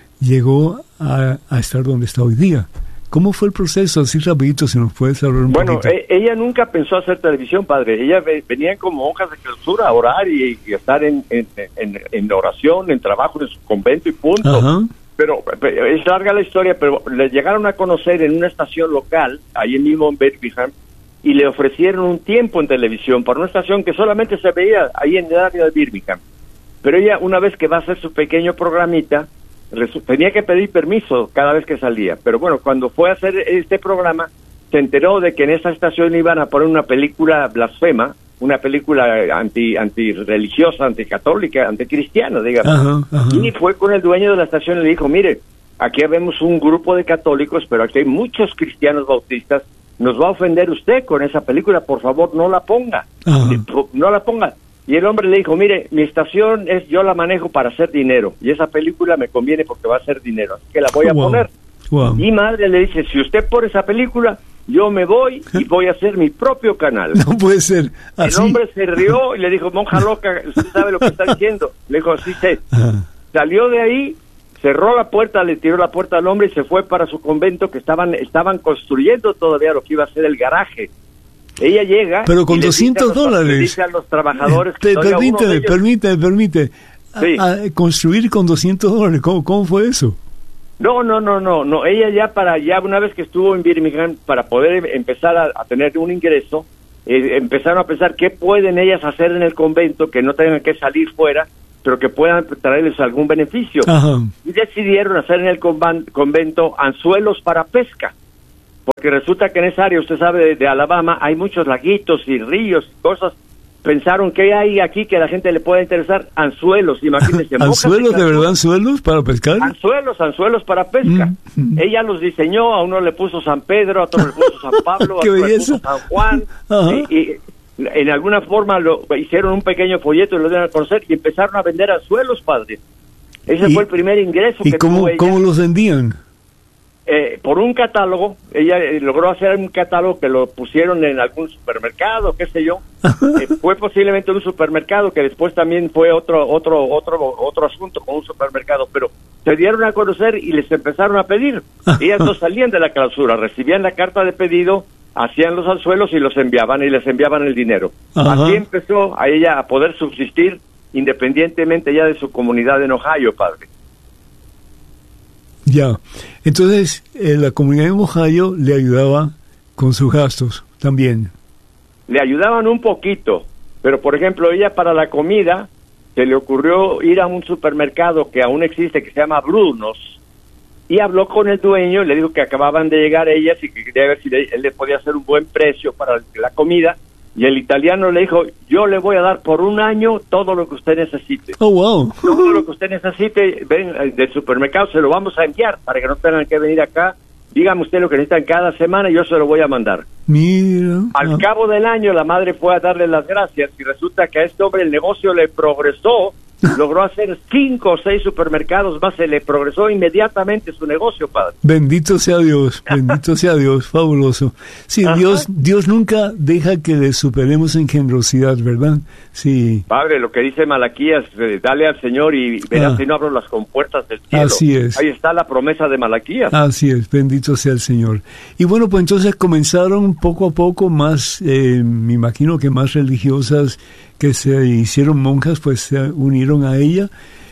llegó a, a estar donde está hoy día? ¿Cómo fue el proceso? Así rapidito, si nos puedes hablar un bueno, poquito. Bueno, ella nunca pensó hacer televisión, padre. Ella venía como monjas de clausura a orar y, y estar en, en, en, en oración, en trabajo en su convento y punto. Ajá. Pero, pero es larga la historia, pero le llegaron a conocer en una estación local, ahí mismo en Birmingham, y le ofrecieron un tiempo en televisión para una estación que solamente se veía ahí en el área de Birmingham. Pero ella, una vez que va a hacer su pequeño programita, tenía que pedir permiso cada vez que salía. Pero bueno, cuando fue a hacer este programa, se enteró de que en esa estación iban a poner una película blasfema, una película anti anti religiosa, anticatólica, anticristiana, digamos. Ajá, ajá. Y fue con el dueño de la estación y le dijo, mire, aquí vemos un grupo de católicos, pero aquí hay muchos cristianos bautistas, nos va a ofender usted con esa película, por favor, no la ponga. Ajá. No la ponga. Y el hombre le dijo, mire, mi estación es, yo la manejo para hacer dinero, y esa película me conviene porque va a hacer dinero, así que la voy a wow. poner. Wow. Y madre le dice, si usted pone esa película, yo me voy y voy a hacer mi propio canal. No puede ser así. El hombre se rió y le dijo, monja loca, ¿usted sabe lo que está diciendo? Le dijo, sí sé. Ajá. Salió de ahí, cerró la puerta, le tiró la puerta al hombre y se fue para su convento, que estaban estaban construyendo todavía lo que iba a ser el garaje. Ella llega... Pero con doscientos dólares. Dice a los trabajadores... Que permíteme, ellos... permíteme, permíteme. Sí. A, a construir con doscientos dólares, ¿cómo, cómo fue eso? No, no, no, no, no. Ella ya para ya una vez que estuvo en Birmingham, para poder empezar a, a tener un ingreso, eh, empezaron a pensar qué pueden ellas hacer en el convento, que no tengan que salir fuera, pero que puedan traerles algún beneficio. Ajá. Y decidieron hacer en el convan- convento anzuelos para pesca, porque resulta que en esa área, usted sabe, de, de Alabama, hay muchos laguitos y ríos y cosas. Pensaron que hay aquí que a la gente le puede interesar anzuelos, imagínense. ¿Anzuelos, de verdad, anzuelos para pescar? Anzuelos, anzuelos para pesca. Mm. Ella los diseñó, a uno le puso San Pedro, a otro le puso San Pablo, a otro le puso San Juan, y, y en alguna forma lo hicieron un pequeño folleto y lo dieron a conocer y empezaron a vender anzuelos, padre. Ese ¿Y, fue el primer ingreso ¿y que cómo, tuvo ella. ¿Cómo los vendían? Eh, por un catálogo. Ella eh, logró hacer un catálogo que lo pusieron en algún supermercado, qué sé yo. Eh, fue posiblemente un supermercado, que después también fue otro otro otro otro asunto con un supermercado, pero se dieron a conocer y les empezaron a pedir. Ellas no salían de la clausura, recibían la carta de pedido, hacían los anzuelos y los enviaban y les enviaban el dinero. Ajá. Así empezó a ella a poder subsistir independientemente ya de su comunidad en Ohio, padre. Ya, entonces eh, la comunidad en Ohio le ayudaba con sus gastos también. Le ayudaban un poquito, pero por ejemplo ella para la comida se le ocurrió ir a un supermercado que aún existe, que se llama Brunos, y habló con el dueño y le dijo que acababan de llegar ellas y que quería ver si le, él le podía hacer un buen precio para la comida. Y el italiano le dijo, yo le voy a dar por un año todo lo que usted necesite. Oh, wow. Todo lo que usted necesite, ven del supermercado, se lo vamos a enviar para que no tengan que venir acá. Dígame usted lo que necesitan cada semana y yo se lo voy a mandar. Mira. Al ah. cabo del año la madre fue a darle las gracias y resulta que a este hombre el negocio le progresó. Logró hacer cinco o seis supermercados más, se le progresó inmediatamente su negocio, padre. Bendito sea Dios, bendito sea Dios, fabuloso. Sí, Ajá. Dios Dios nunca deja que le superemos en generosidad, ¿verdad? Sí. Padre, lo que dice Malaquías, eh, dale al Señor y verás ah. si no abro las compuertas del cielo. Así es. Ahí está la promesa de Malaquías. Así es, bendito sea el Señor. Y bueno, pues entonces comenzaron poco a poco más, eh, me imagino que más religiosas que se hicieron monjas, pues se unieron a ella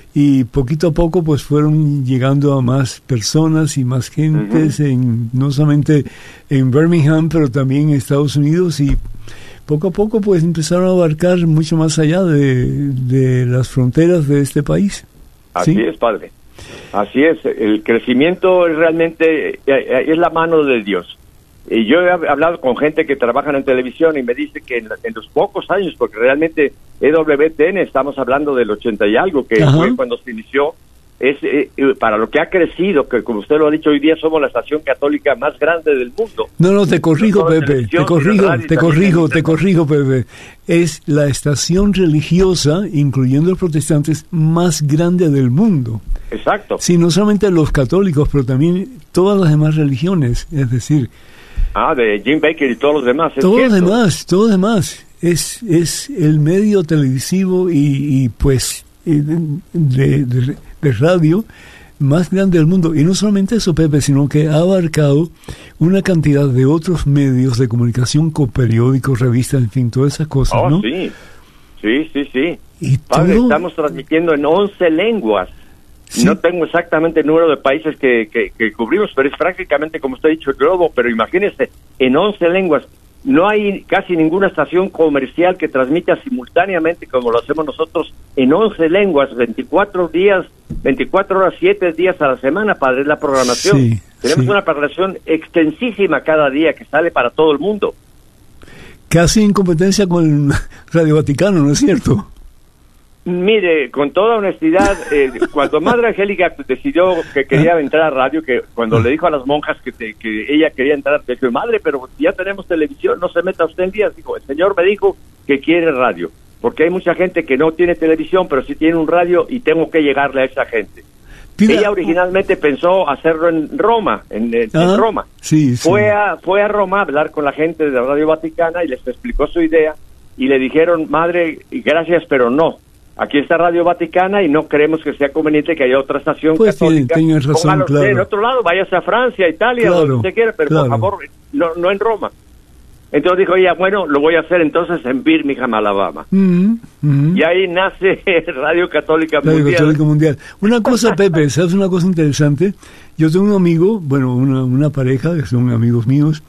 y poquito a poco pues fueron llegando a más personas y más gentes, uh-huh. en, no solamente en Birmingham, pero también en Estados Unidos, y poco a poco pues empezaron a abarcar mucho más allá de, de las fronteras de este país. Así ¿sí? es, padre. Así es. El crecimiento es realmente es la mano de Dios. Y yo he hablado con gente que trabaja en televisión y me dice que en, en los pocos años, porque realmente E W T N, estamos hablando del ochenta y algo, que Ajá. fue cuando se inició, es eh, para lo que ha crecido, que como usted lo ha dicho, hoy día somos la estación católica más grande del mundo. No, no, te corrijo, Pepe, te corrijo, te corrijo, te corrijo, Pepe. Es la estación religiosa, incluyendo los protestantes, más grande del mundo. Exacto. Sí, no solamente los católicos, pero también todas las demás religiones, es decir... Ah, de Jim Baker y todos los demás. Todos los demás, todos los demás. Es, es el medio televisivo y, y pues de, de, de radio más grande del mundo. Y no solamente eso, Pepe, sino que ha abarcado una cantidad de otros medios de comunicación, como periódicos, revistas, en fin, todas esas cosas, oh, ¿no? sí, sí, sí, sí. Y Padre, todo... estamos transmitiendo en once lenguas. Sí. No tengo exactamente el número de países que, que, que cubrimos, pero es prácticamente, como usted ha dicho, el globo. Pero imagínese, en once lenguas, no hay casi ninguna estación comercial que transmita simultáneamente, como lo hacemos nosotros, en once lenguas, veinticuatro días, veinticuatro horas, siete días a la semana, padre, es la programación. Sí, Tenemos sí. una programación extensísima cada día que sale para todo el mundo. Casi en competencia con Radio Vaticano, ¿no es cierto? Mire, con toda honestidad, eh, cuando Madre Angélica decidió que quería entrar a radio, que cuando le dijo a las monjas que, te, que ella quería entrar, le dijo, madre, pero ya tenemos televisión, no se meta usted en días. Dijo, el Señor me dijo que quiere radio, porque hay mucha gente que no tiene televisión, pero sí tiene un radio y tengo que llegarle a esa gente. Pida. Ella originalmente pensó hacerlo en Roma, en, en, en Roma. Sí, sí. Fue a, fue a Roma a hablar con la gente de Radio Vaticana y les explicó su idea y le dijeron, madre, gracias, pero no. Aquí está Radio Vaticana y no creemos que sea conveniente que haya otra estación pues católica. Tiene, tiene razón, claro. En otro lado, váyase a Francia, Italia, claro, donde usted quiera, pero claro. por favor, no, no en Roma. Entonces dijo ella, bueno, lo voy a hacer entonces en Birmingham, Alabama. Mm-hmm. Mm-hmm. Y ahí nace Radio Católica Radio Mundial. Católica Mundial. Una cosa, Pepe, ¿sabes una cosa interesante? Yo tengo un amigo, bueno, una, una pareja, que son amigos míos,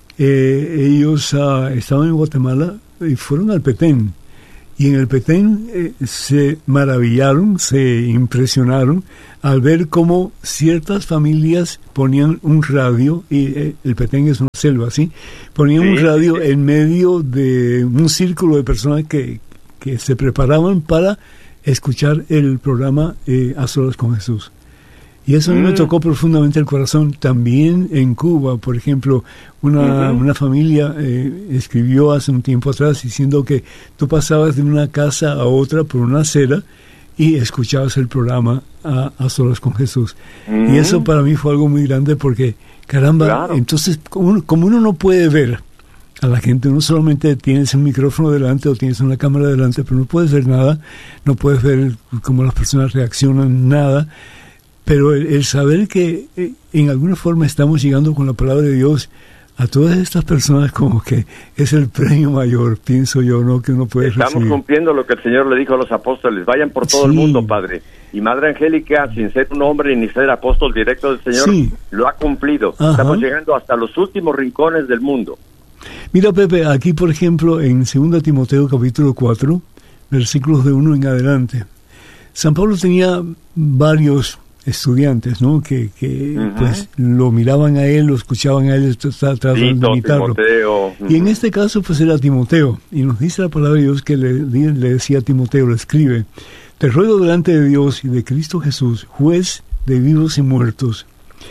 eh, ellos uh, estaban en Guatemala y fueron al Petén. Y en el Petén eh, se maravillaron, se impresionaron al ver cómo ciertas familias ponían un radio, y eh, el Petén es una selva, ¿sí? Ponían sí, un radio sí. en medio de un círculo de personas que, que se preparaban para escuchar el programa eh, A Solas con Jesús. Y eso a mí mm. me tocó profundamente el corazón. También en Cuba, por ejemplo, una, uh-huh. una familia eh, escribió hace un tiempo atrás diciendo que tú pasabas de una casa a otra por una acera y escuchabas el programa A, a Solas con Jesús. Uh-huh. Y eso para mí fue algo muy grande porque, caramba, claro. entonces como, como uno no puede ver a la gente, uno solamente tienes un micrófono delante o tienes una cámara delante, pero no puedes ver nada, no puedes ver cómo las personas reaccionan, nada. Pero el, el saber que eh, en alguna forma estamos llegando con la palabra de Dios a todas estas personas, como que es el premio mayor, pienso yo, ¿no? Que uno puede Estamos recibir. cumpliendo lo que el Señor le dijo a los apóstoles, vayan por todo sí. el mundo, Padre. Y Madre Angélica, sin ser un hombre ni ser apóstol directo del Señor, sí. lo ha cumplido. Ajá. Estamos llegando hasta los últimos rincones del mundo. Mira, Pepe, aquí, por ejemplo, en Segunda Timoteo, capítulo cuatro, versículos de uno en adelante, San Pablo tenía varios estudiantes, ¿no? Que, que uh-huh. pues lo miraban a él, lo escuchaban a él, trataban de imitarlo. Uh-huh. Y en este caso, pues era Timoteo. Y nos dice la palabra de Dios que le, le decía a Timoteo, lo escribe: te ruego delante de Dios y de Cristo Jesús, juez de vivos y muertos,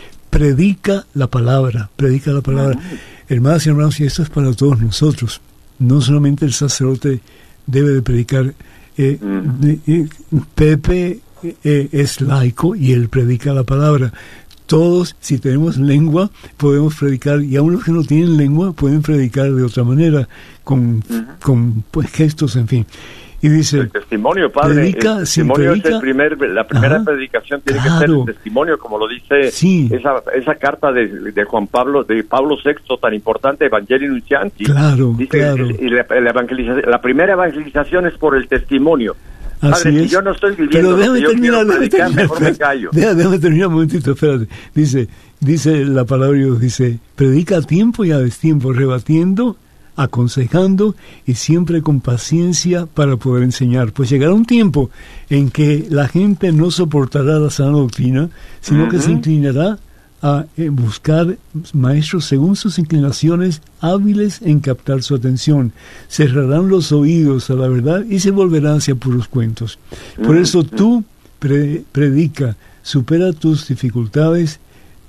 predica la palabra, predica la palabra. Uh-huh. Hermanas y hermanos, y esto es para todos nosotros. No solamente el sacerdote debe de predicar. Eh, uh-huh. de, eh, Pepe Eh, es laico y él predica la palabra. Todos, si tenemos lengua, podemos predicar, y aun los que no tienen lengua pueden predicar de otra manera, con, uh-huh. con pues, gestos, en fin. Y dice, el testimonio, Padre, predica, el testimonio sí, predica, es el primer, la primera ajá, predicación tiene claro. que ser el testimonio, como lo dice sí. esa esa carta de, de Juan Pablo, de Pablo sexto, tan importante, Evangelii Nuntiandi. Claro, dice, claro. El, el, la, evangelización, la primera evangelización es por el testimonio. Así Padre, es. si yo no estoy viviendo, pero déjame yo terminar, déjame predicar, terminar, mejor me callo. Déjame, déjame terminar un momentito, espérate. Dice, dice la palabra de Dios, dice, predica a tiempo y a destiempo, rebatiendo, aconsejando y siempre con paciencia para poder enseñar. Pues llegará un tiempo en que la gente no soportará la sana doctrina, sino uh-huh. que se inclinará a eh, buscar maestros según sus inclinaciones, hábiles en captar su atención. Cerrarán los oídos a la verdad y se volverán hacia puros cuentos. Por eso tú pre- predica, supera tus dificultades,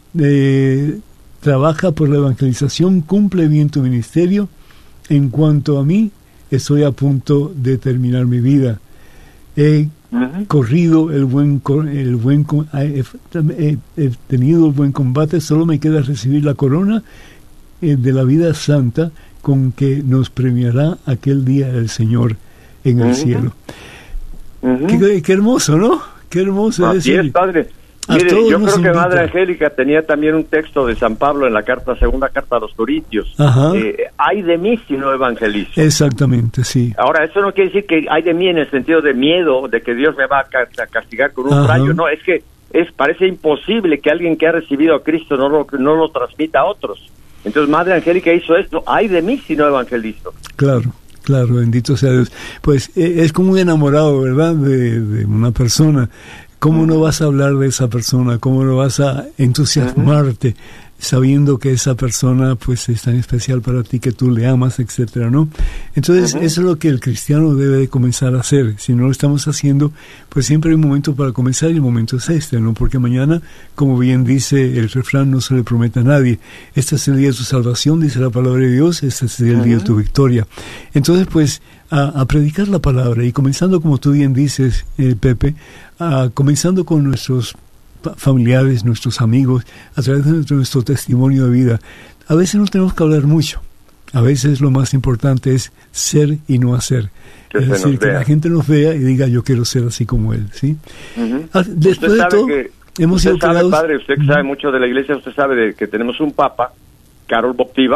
eh, trabaja por la evangelización, cumple bien tu ministerio. En cuanto a mí, estoy a punto de terminar mi vida. He uh-huh. corrido el buen el buen he, he, he tenido el buen combate, solo me queda recibir la corona eh, de la vida santa con que nos premiará aquel día el Señor en el uh-huh. cielo. Uh-huh. Qué, qué hermoso, ¿no? Qué hermoso. Así es decir, es, Padre. Mire, yo creo que invita. Madre Angélica tenía también un texto de San Pablo en la carta segunda carta a los Corintios. Eh, hay de mí si no evangelizo. Exactamente, sí. Ahora, eso no quiere decir que hay de mí en el sentido de miedo, de que Dios me va a castigar con un Ajá. rayo. No, es que es parece imposible que alguien que ha recibido a Cristo no lo, no lo transmita a otros. Entonces, Madre Angélica hizo esto. Hay de mí si no evangelizo. Claro. Claro, bendito sea Dios. Pues eh, es como un enamorado, ¿verdad?, de, de una persona. ¿Cómo uh-huh. no vas a hablar de esa persona? ¿Cómo no vas a entusiasmarte uh-huh. sabiendo que esa persona pues es tan especial para ti, que tú le amas, etcétera, ¿no? Entonces, uh-huh. eso es lo que el cristiano debe de comenzar a hacer. Si no lo estamos haciendo, pues siempre hay un momento para comenzar y el momento es este, ¿no? Porque mañana, como bien dice el refrán, no se le promete a nadie. Este es el día de tu salvación, dice la palabra de Dios, este es el uh-huh. día de tu victoria. Entonces, pues, a, a predicar la palabra y comenzando, como tú bien dices, eh, Pepe, a, comenzando con nuestros familiares, nuestros amigos, a través de nuestro, nuestro testimonio de vida. A veces no tenemos que hablar mucho. A veces lo más importante es ser y no hacer. Que es decir, que la gente nos vea y diga, yo quiero ser así como él, ¿sí? Uh-huh. Ah, después de todo, que, hemos usted sido sabe, creados... padre, usted que uh-huh. sabe mucho de la iglesia, usted sabe de que tenemos un papa, Karol Wojtyła,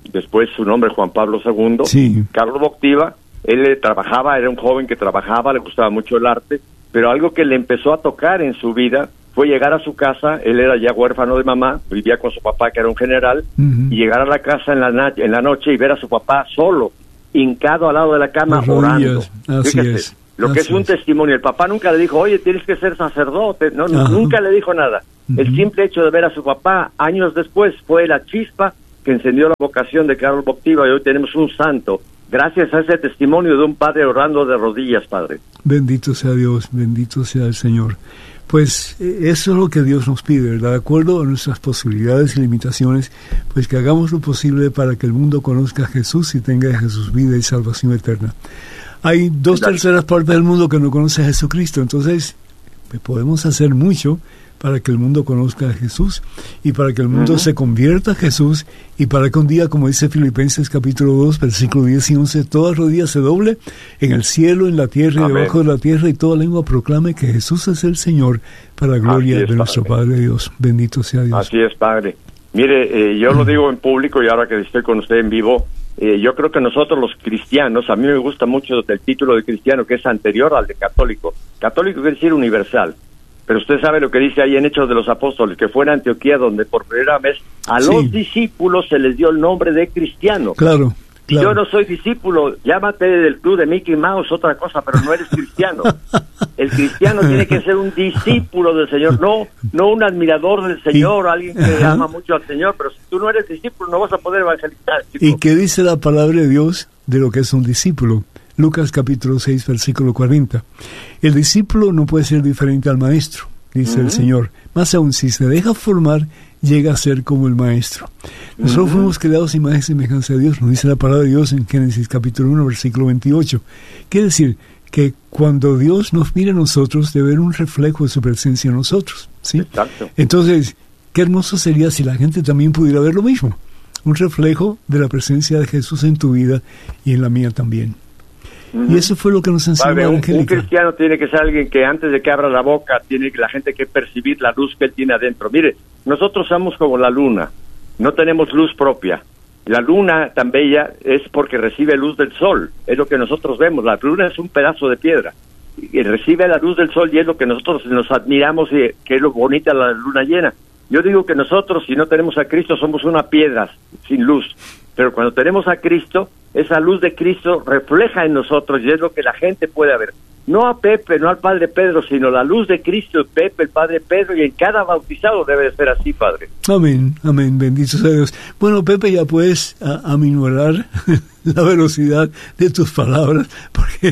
después su nombre Juan Pablo segundo, sí. Carlos Boctiva, él eh, trabajaba, era un joven que trabajaba, le gustaba mucho el arte, pero algo que le empezó a tocar en su vida fue llegar a su casa. Él era ya huérfano de mamá, vivía con su papá que era un general, uh-huh. y llegar a la casa en la, na- en la noche y ver a su papá solo, hincado al lado de la cama, orando. Así Fíjate, es. Lo que Así es un es. testimonio. El papá nunca le dijo, oye, tienes que ser sacerdote. No, Ajá. nunca le dijo nada. Uh-huh. El simple hecho de ver a su papá años después fue la chispa que encendió la vocación de Carlos Boctiva, y hoy tenemos un santo. Gracias a ese testimonio de un padre orando de rodillas, Padre. Bendito sea Dios, bendito sea el Señor. Pues eso es lo que Dios nos pide, ¿verdad? De acuerdo a nuestras posibilidades y limitaciones, pues que hagamos lo posible para que el mundo conozca a Jesús y tenga de Jesús vida y salvación eterna. Hay dos Exacto. terceras partes del mundo que no conoce a Jesucristo, entonces pues, podemos hacer mucho para que el mundo conozca a Jesús y para que el mundo uh-huh. se convierta a Jesús, y para que un día, como dice Filipenses capítulo dos, versículo diez y once, toda rodilla se doble en el cielo, en la tierra y Amén. debajo de la tierra, y toda lengua proclame que Jesús es el Señor, para la gloria es, de nuestro Padre. Padre Dios. Bendito sea Dios. Así es, Padre. Mire, eh, yo lo digo en público y ahora que estoy con usted en vivo, eh, yo creo que nosotros los cristianos, a mí me gusta mucho el título de cristiano, que es anterior al de católico. Católico quiere decir universal. Pero usted sabe lo que dice ahí en Hechos de los Apóstoles, que fue en Antioquía donde por primera vez a sí. los discípulos se les dio el nombre de cristiano. Claro, claro. Yo no soy discípulo, llámate del club de Mickey Mouse, otra cosa, pero no eres cristiano. El cristiano tiene que ser un discípulo del Señor, no no un admirador del Señor, y, alguien que ajá. ama mucho al Señor, pero si tú no eres discípulo no vas a poder evangelizar. Chico. ¿Y qué dice la palabra de Dios de lo que es un discípulo? Lucas capítulo seis, versículo cuarenta. El discípulo no puede ser diferente al maestro, dice uh-huh. el Señor. Más aún, si se deja formar, llega a ser como el maestro. Nosotros uh-huh. fuimos creados a imagen y semejanza de Dios, nos dice la palabra de Dios en Génesis capítulo uno, versículo veintiocho. Quiere decir que cuando Dios nos mira a nosotros, debe haber un reflejo de su presencia en nosotros, ¿sí? Exacto. Entonces, qué hermoso sería si la gente también pudiera ver lo mismo, un reflejo de la presencia de Jesús en tu vida y en la mía también. Uh-huh. Y eso fue lo que nos enseñó Padre, un, Angélica. Un cristiano tiene que ser alguien que antes de que abra la boca, tiene la gente que percibir la luz que él tiene adentro. Mire, nosotros somos como la luna, no tenemos luz propia. La luna tan bella es porque recibe luz del sol, es lo que nosotros vemos. La luna es un pedazo de piedra y recibe la luz del sol, y es lo que nosotros nos admiramos, y que es lo bonita la luna llena. Yo digo que nosotros, si no tenemos a Cristo, somos una piedra sin luz. Pero cuando tenemos a Cristo, esa luz de Cristo refleja en nosotros, y es lo que la gente puede ver. No a Pepe, no al Padre Pedro, sino la luz de Cristo, Pepe, el Padre Pedro, y en cada bautizado debe de ser así, Padre. Amén, amén, bendito sea Dios. Bueno, Pepe, ya puedes a, aminorar la velocidad de tus palabras, porque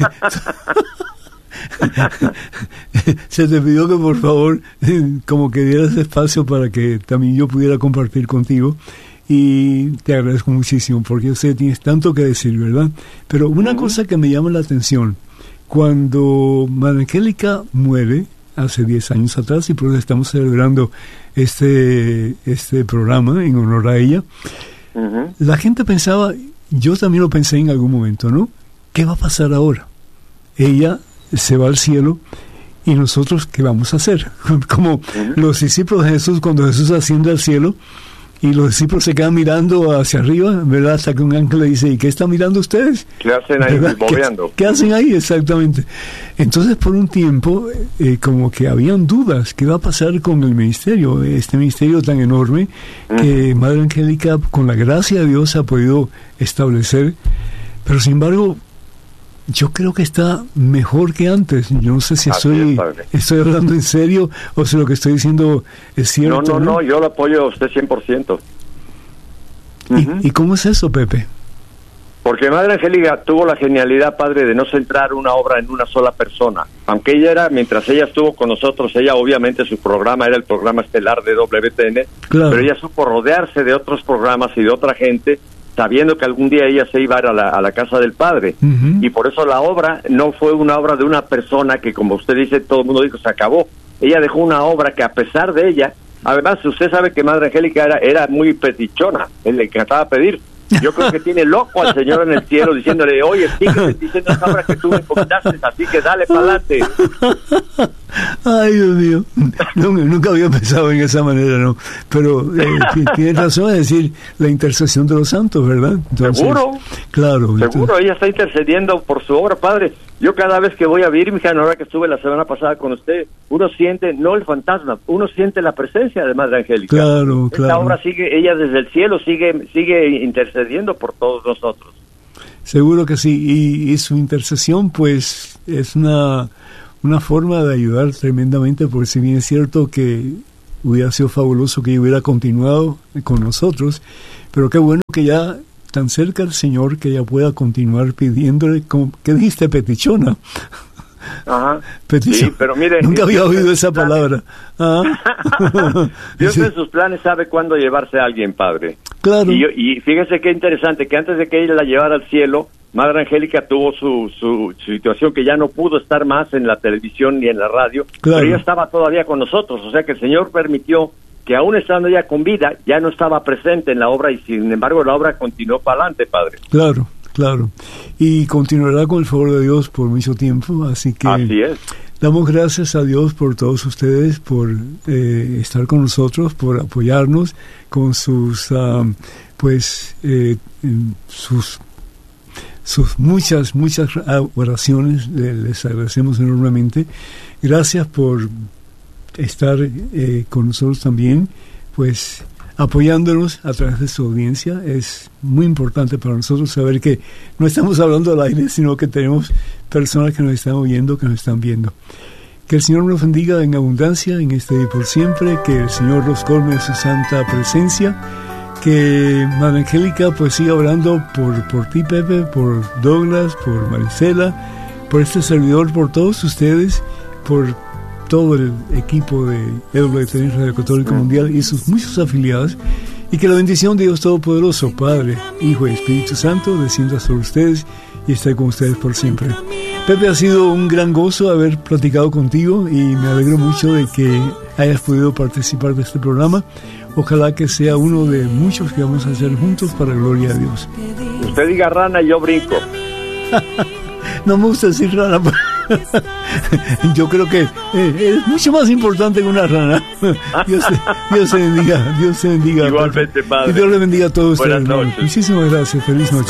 se te pidió que por favor como que dieras espacio para que también yo pudiera compartir contigo, y te agradezco muchísimo porque yo sé que tienes tanto que decir, ¿verdad? Pero una uh-huh. cosa que me llama la atención, cuando Madre Angélica muere hace diez años atrás, y por eso estamos celebrando este este programa en honor a ella, uh-huh. la gente pensaba, yo también lo pensé en algún momento, ¿no? ¿Qué va a pasar ahora? Ella se va al cielo, y nosotros, ¿qué vamos a hacer? Como uh-huh. los discípulos de Jesús, cuando Jesús asciende al cielo, y los discípulos se quedan mirando hacia arriba, ¿verdad? Hasta que un ángel le dice, ¿y qué están mirando ustedes? ¿Qué hacen ahí bobeando? ¿Qué, ¿Qué hacen ahí? Exactamente. Entonces, por un tiempo, eh, como que habían dudas, ¿qué va a pasar con el ministerio? Este ministerio tan enorme que uh-huh. Madre Angélica, con la gracia de Dios, ha podido establecer. Pero, sin embargo, yo creo que está mejor que antes. Yo no sé si estoy, es, estoy hablando en serio o si lo que estoy diciendo es cierto. No, no, no, no, yo lo apoyo a usted cien por ciento. ¿Y, uh-huh. ¿Y cómo es eso, Pepe? Porque Madre Angélica tuvo la genialidad, Padre, de no centrar una obra en una sola persona. Aunque ella era, mientras ella estuvo con nosotros, ella obviamente su programa era el programa estelar de W T N, claro. pero ella supo rodearse de otros programas y de otra gente, sabiendo que algún día ella se iba a ir a la, a la casa del Padre. Uh-huh. Y por eso la obra no fue una obra de una persona que, como usted dice, todo el mundo dijo, se acabó. Ella dejó una obra que, a pesar de ella, además, usted sabe que Madre Angélica era, era muy petichona, él le encantaba pedir. Yo creo que tiene loco al Señor en el cielo diciéndole, oye, sígueme diciendo esa obra que tú me encomendaste, así que dale para adelante. Ay, Dios mío, no, nunca había pensado en esa manera, ¿no? Pero eh, tienes razón, es decir, la intercesión de los santos, ¿verdad? Entonces, seguro, claro. Seguro, entonces, ella está intercediendo por su obra, Padre. Yo cada vez que voy a Birmingham, ahora que estuve la semana pasada con usted, uno siente, no el fantasma, uno siente la presencia de Madre Angélica. Claro, Esta claro. obra sigue, ella desde el cielo sigue, sigue intercediendo por todos nosotros. Seguro que sí, y, y su intercesión, pues, es una... una forma de ayudar tremendamente, porque si bien es cierto que hubiera sido fabuloso que ella hubiera continuado con nosotros, pero qué bueno que ya tan cerca del Señor que ella pueda continuar pidiéndole, como, ¿qué dijiste? Petichona. Ajá. Petición. Sí, pero mire, nunca había oído esa palabra. ¿Ah? Dios en sus planes sabe cuándo llevarse a alguien, Padre. Claro. Y, yo, y fíjese qué interesante, que antes de que ella la llevara al cielo, Madre Angélica tuvo su, su situación que ya no pudo estar más en la televisión ni en la radio, claro. Pero ella estaba todavía con nosotros, o sea que el Señor permitió que aún estando ella con vida, ya no estaba presente en la obra y sin embargo la obra continuó para adelante, Padre. Claro, claro. Y continuará con el favor de Dios por mucho tiempo, así que... Así es. Damos gracias a Dios por todos ustedes, por eh, estar con nosotros, por apoyarnos con sus, um, pues, eh, sus... sus muchas, muchas oraciones, les agradecemos enormemente. Gracias por estar eh, con nosotros también, pues apoyándonos a través de su audiencia. Es muy importante para nosotros saber que no estamos hablando al aire, sino que tenemos personas que nos están oyendo, que nos están viendo. Que el Señor nos bendiga en abundancia en este día y por siempre, que el Señor los colme de su santa presencia. Que Madre Angélica pues siga orando por, por ti, Pepe, por Douglas, por Marisela, por este servidor, por todos ustedes, por todo el equipo de E W T N Radio Católica Mundial y sus muchos afiliados, y que la bendición de Dios Todopoderoso, Padre, Hijo y Espíritu Santo, descienda sobre ustedes y esté con ustedes por siempre. Pepe, ha sido un gran gozo haber platicado contigo y me alegro mucho de que hayas podido participar de este programa. Ojalá que sea uno de muchos que vamos a hacer juntos para gloria a Dios. Usted diga rana y yo brinco. No me gusta decir rana. Yo creo que eh, es mucho más importante que una rana. Dios te, Dios te bendiga. Dios te bendiga. Igualmente, Padre. Y Dios le bendiga a todos ustedes. Buenas noches. Muchísimas gracias. Feliz noche.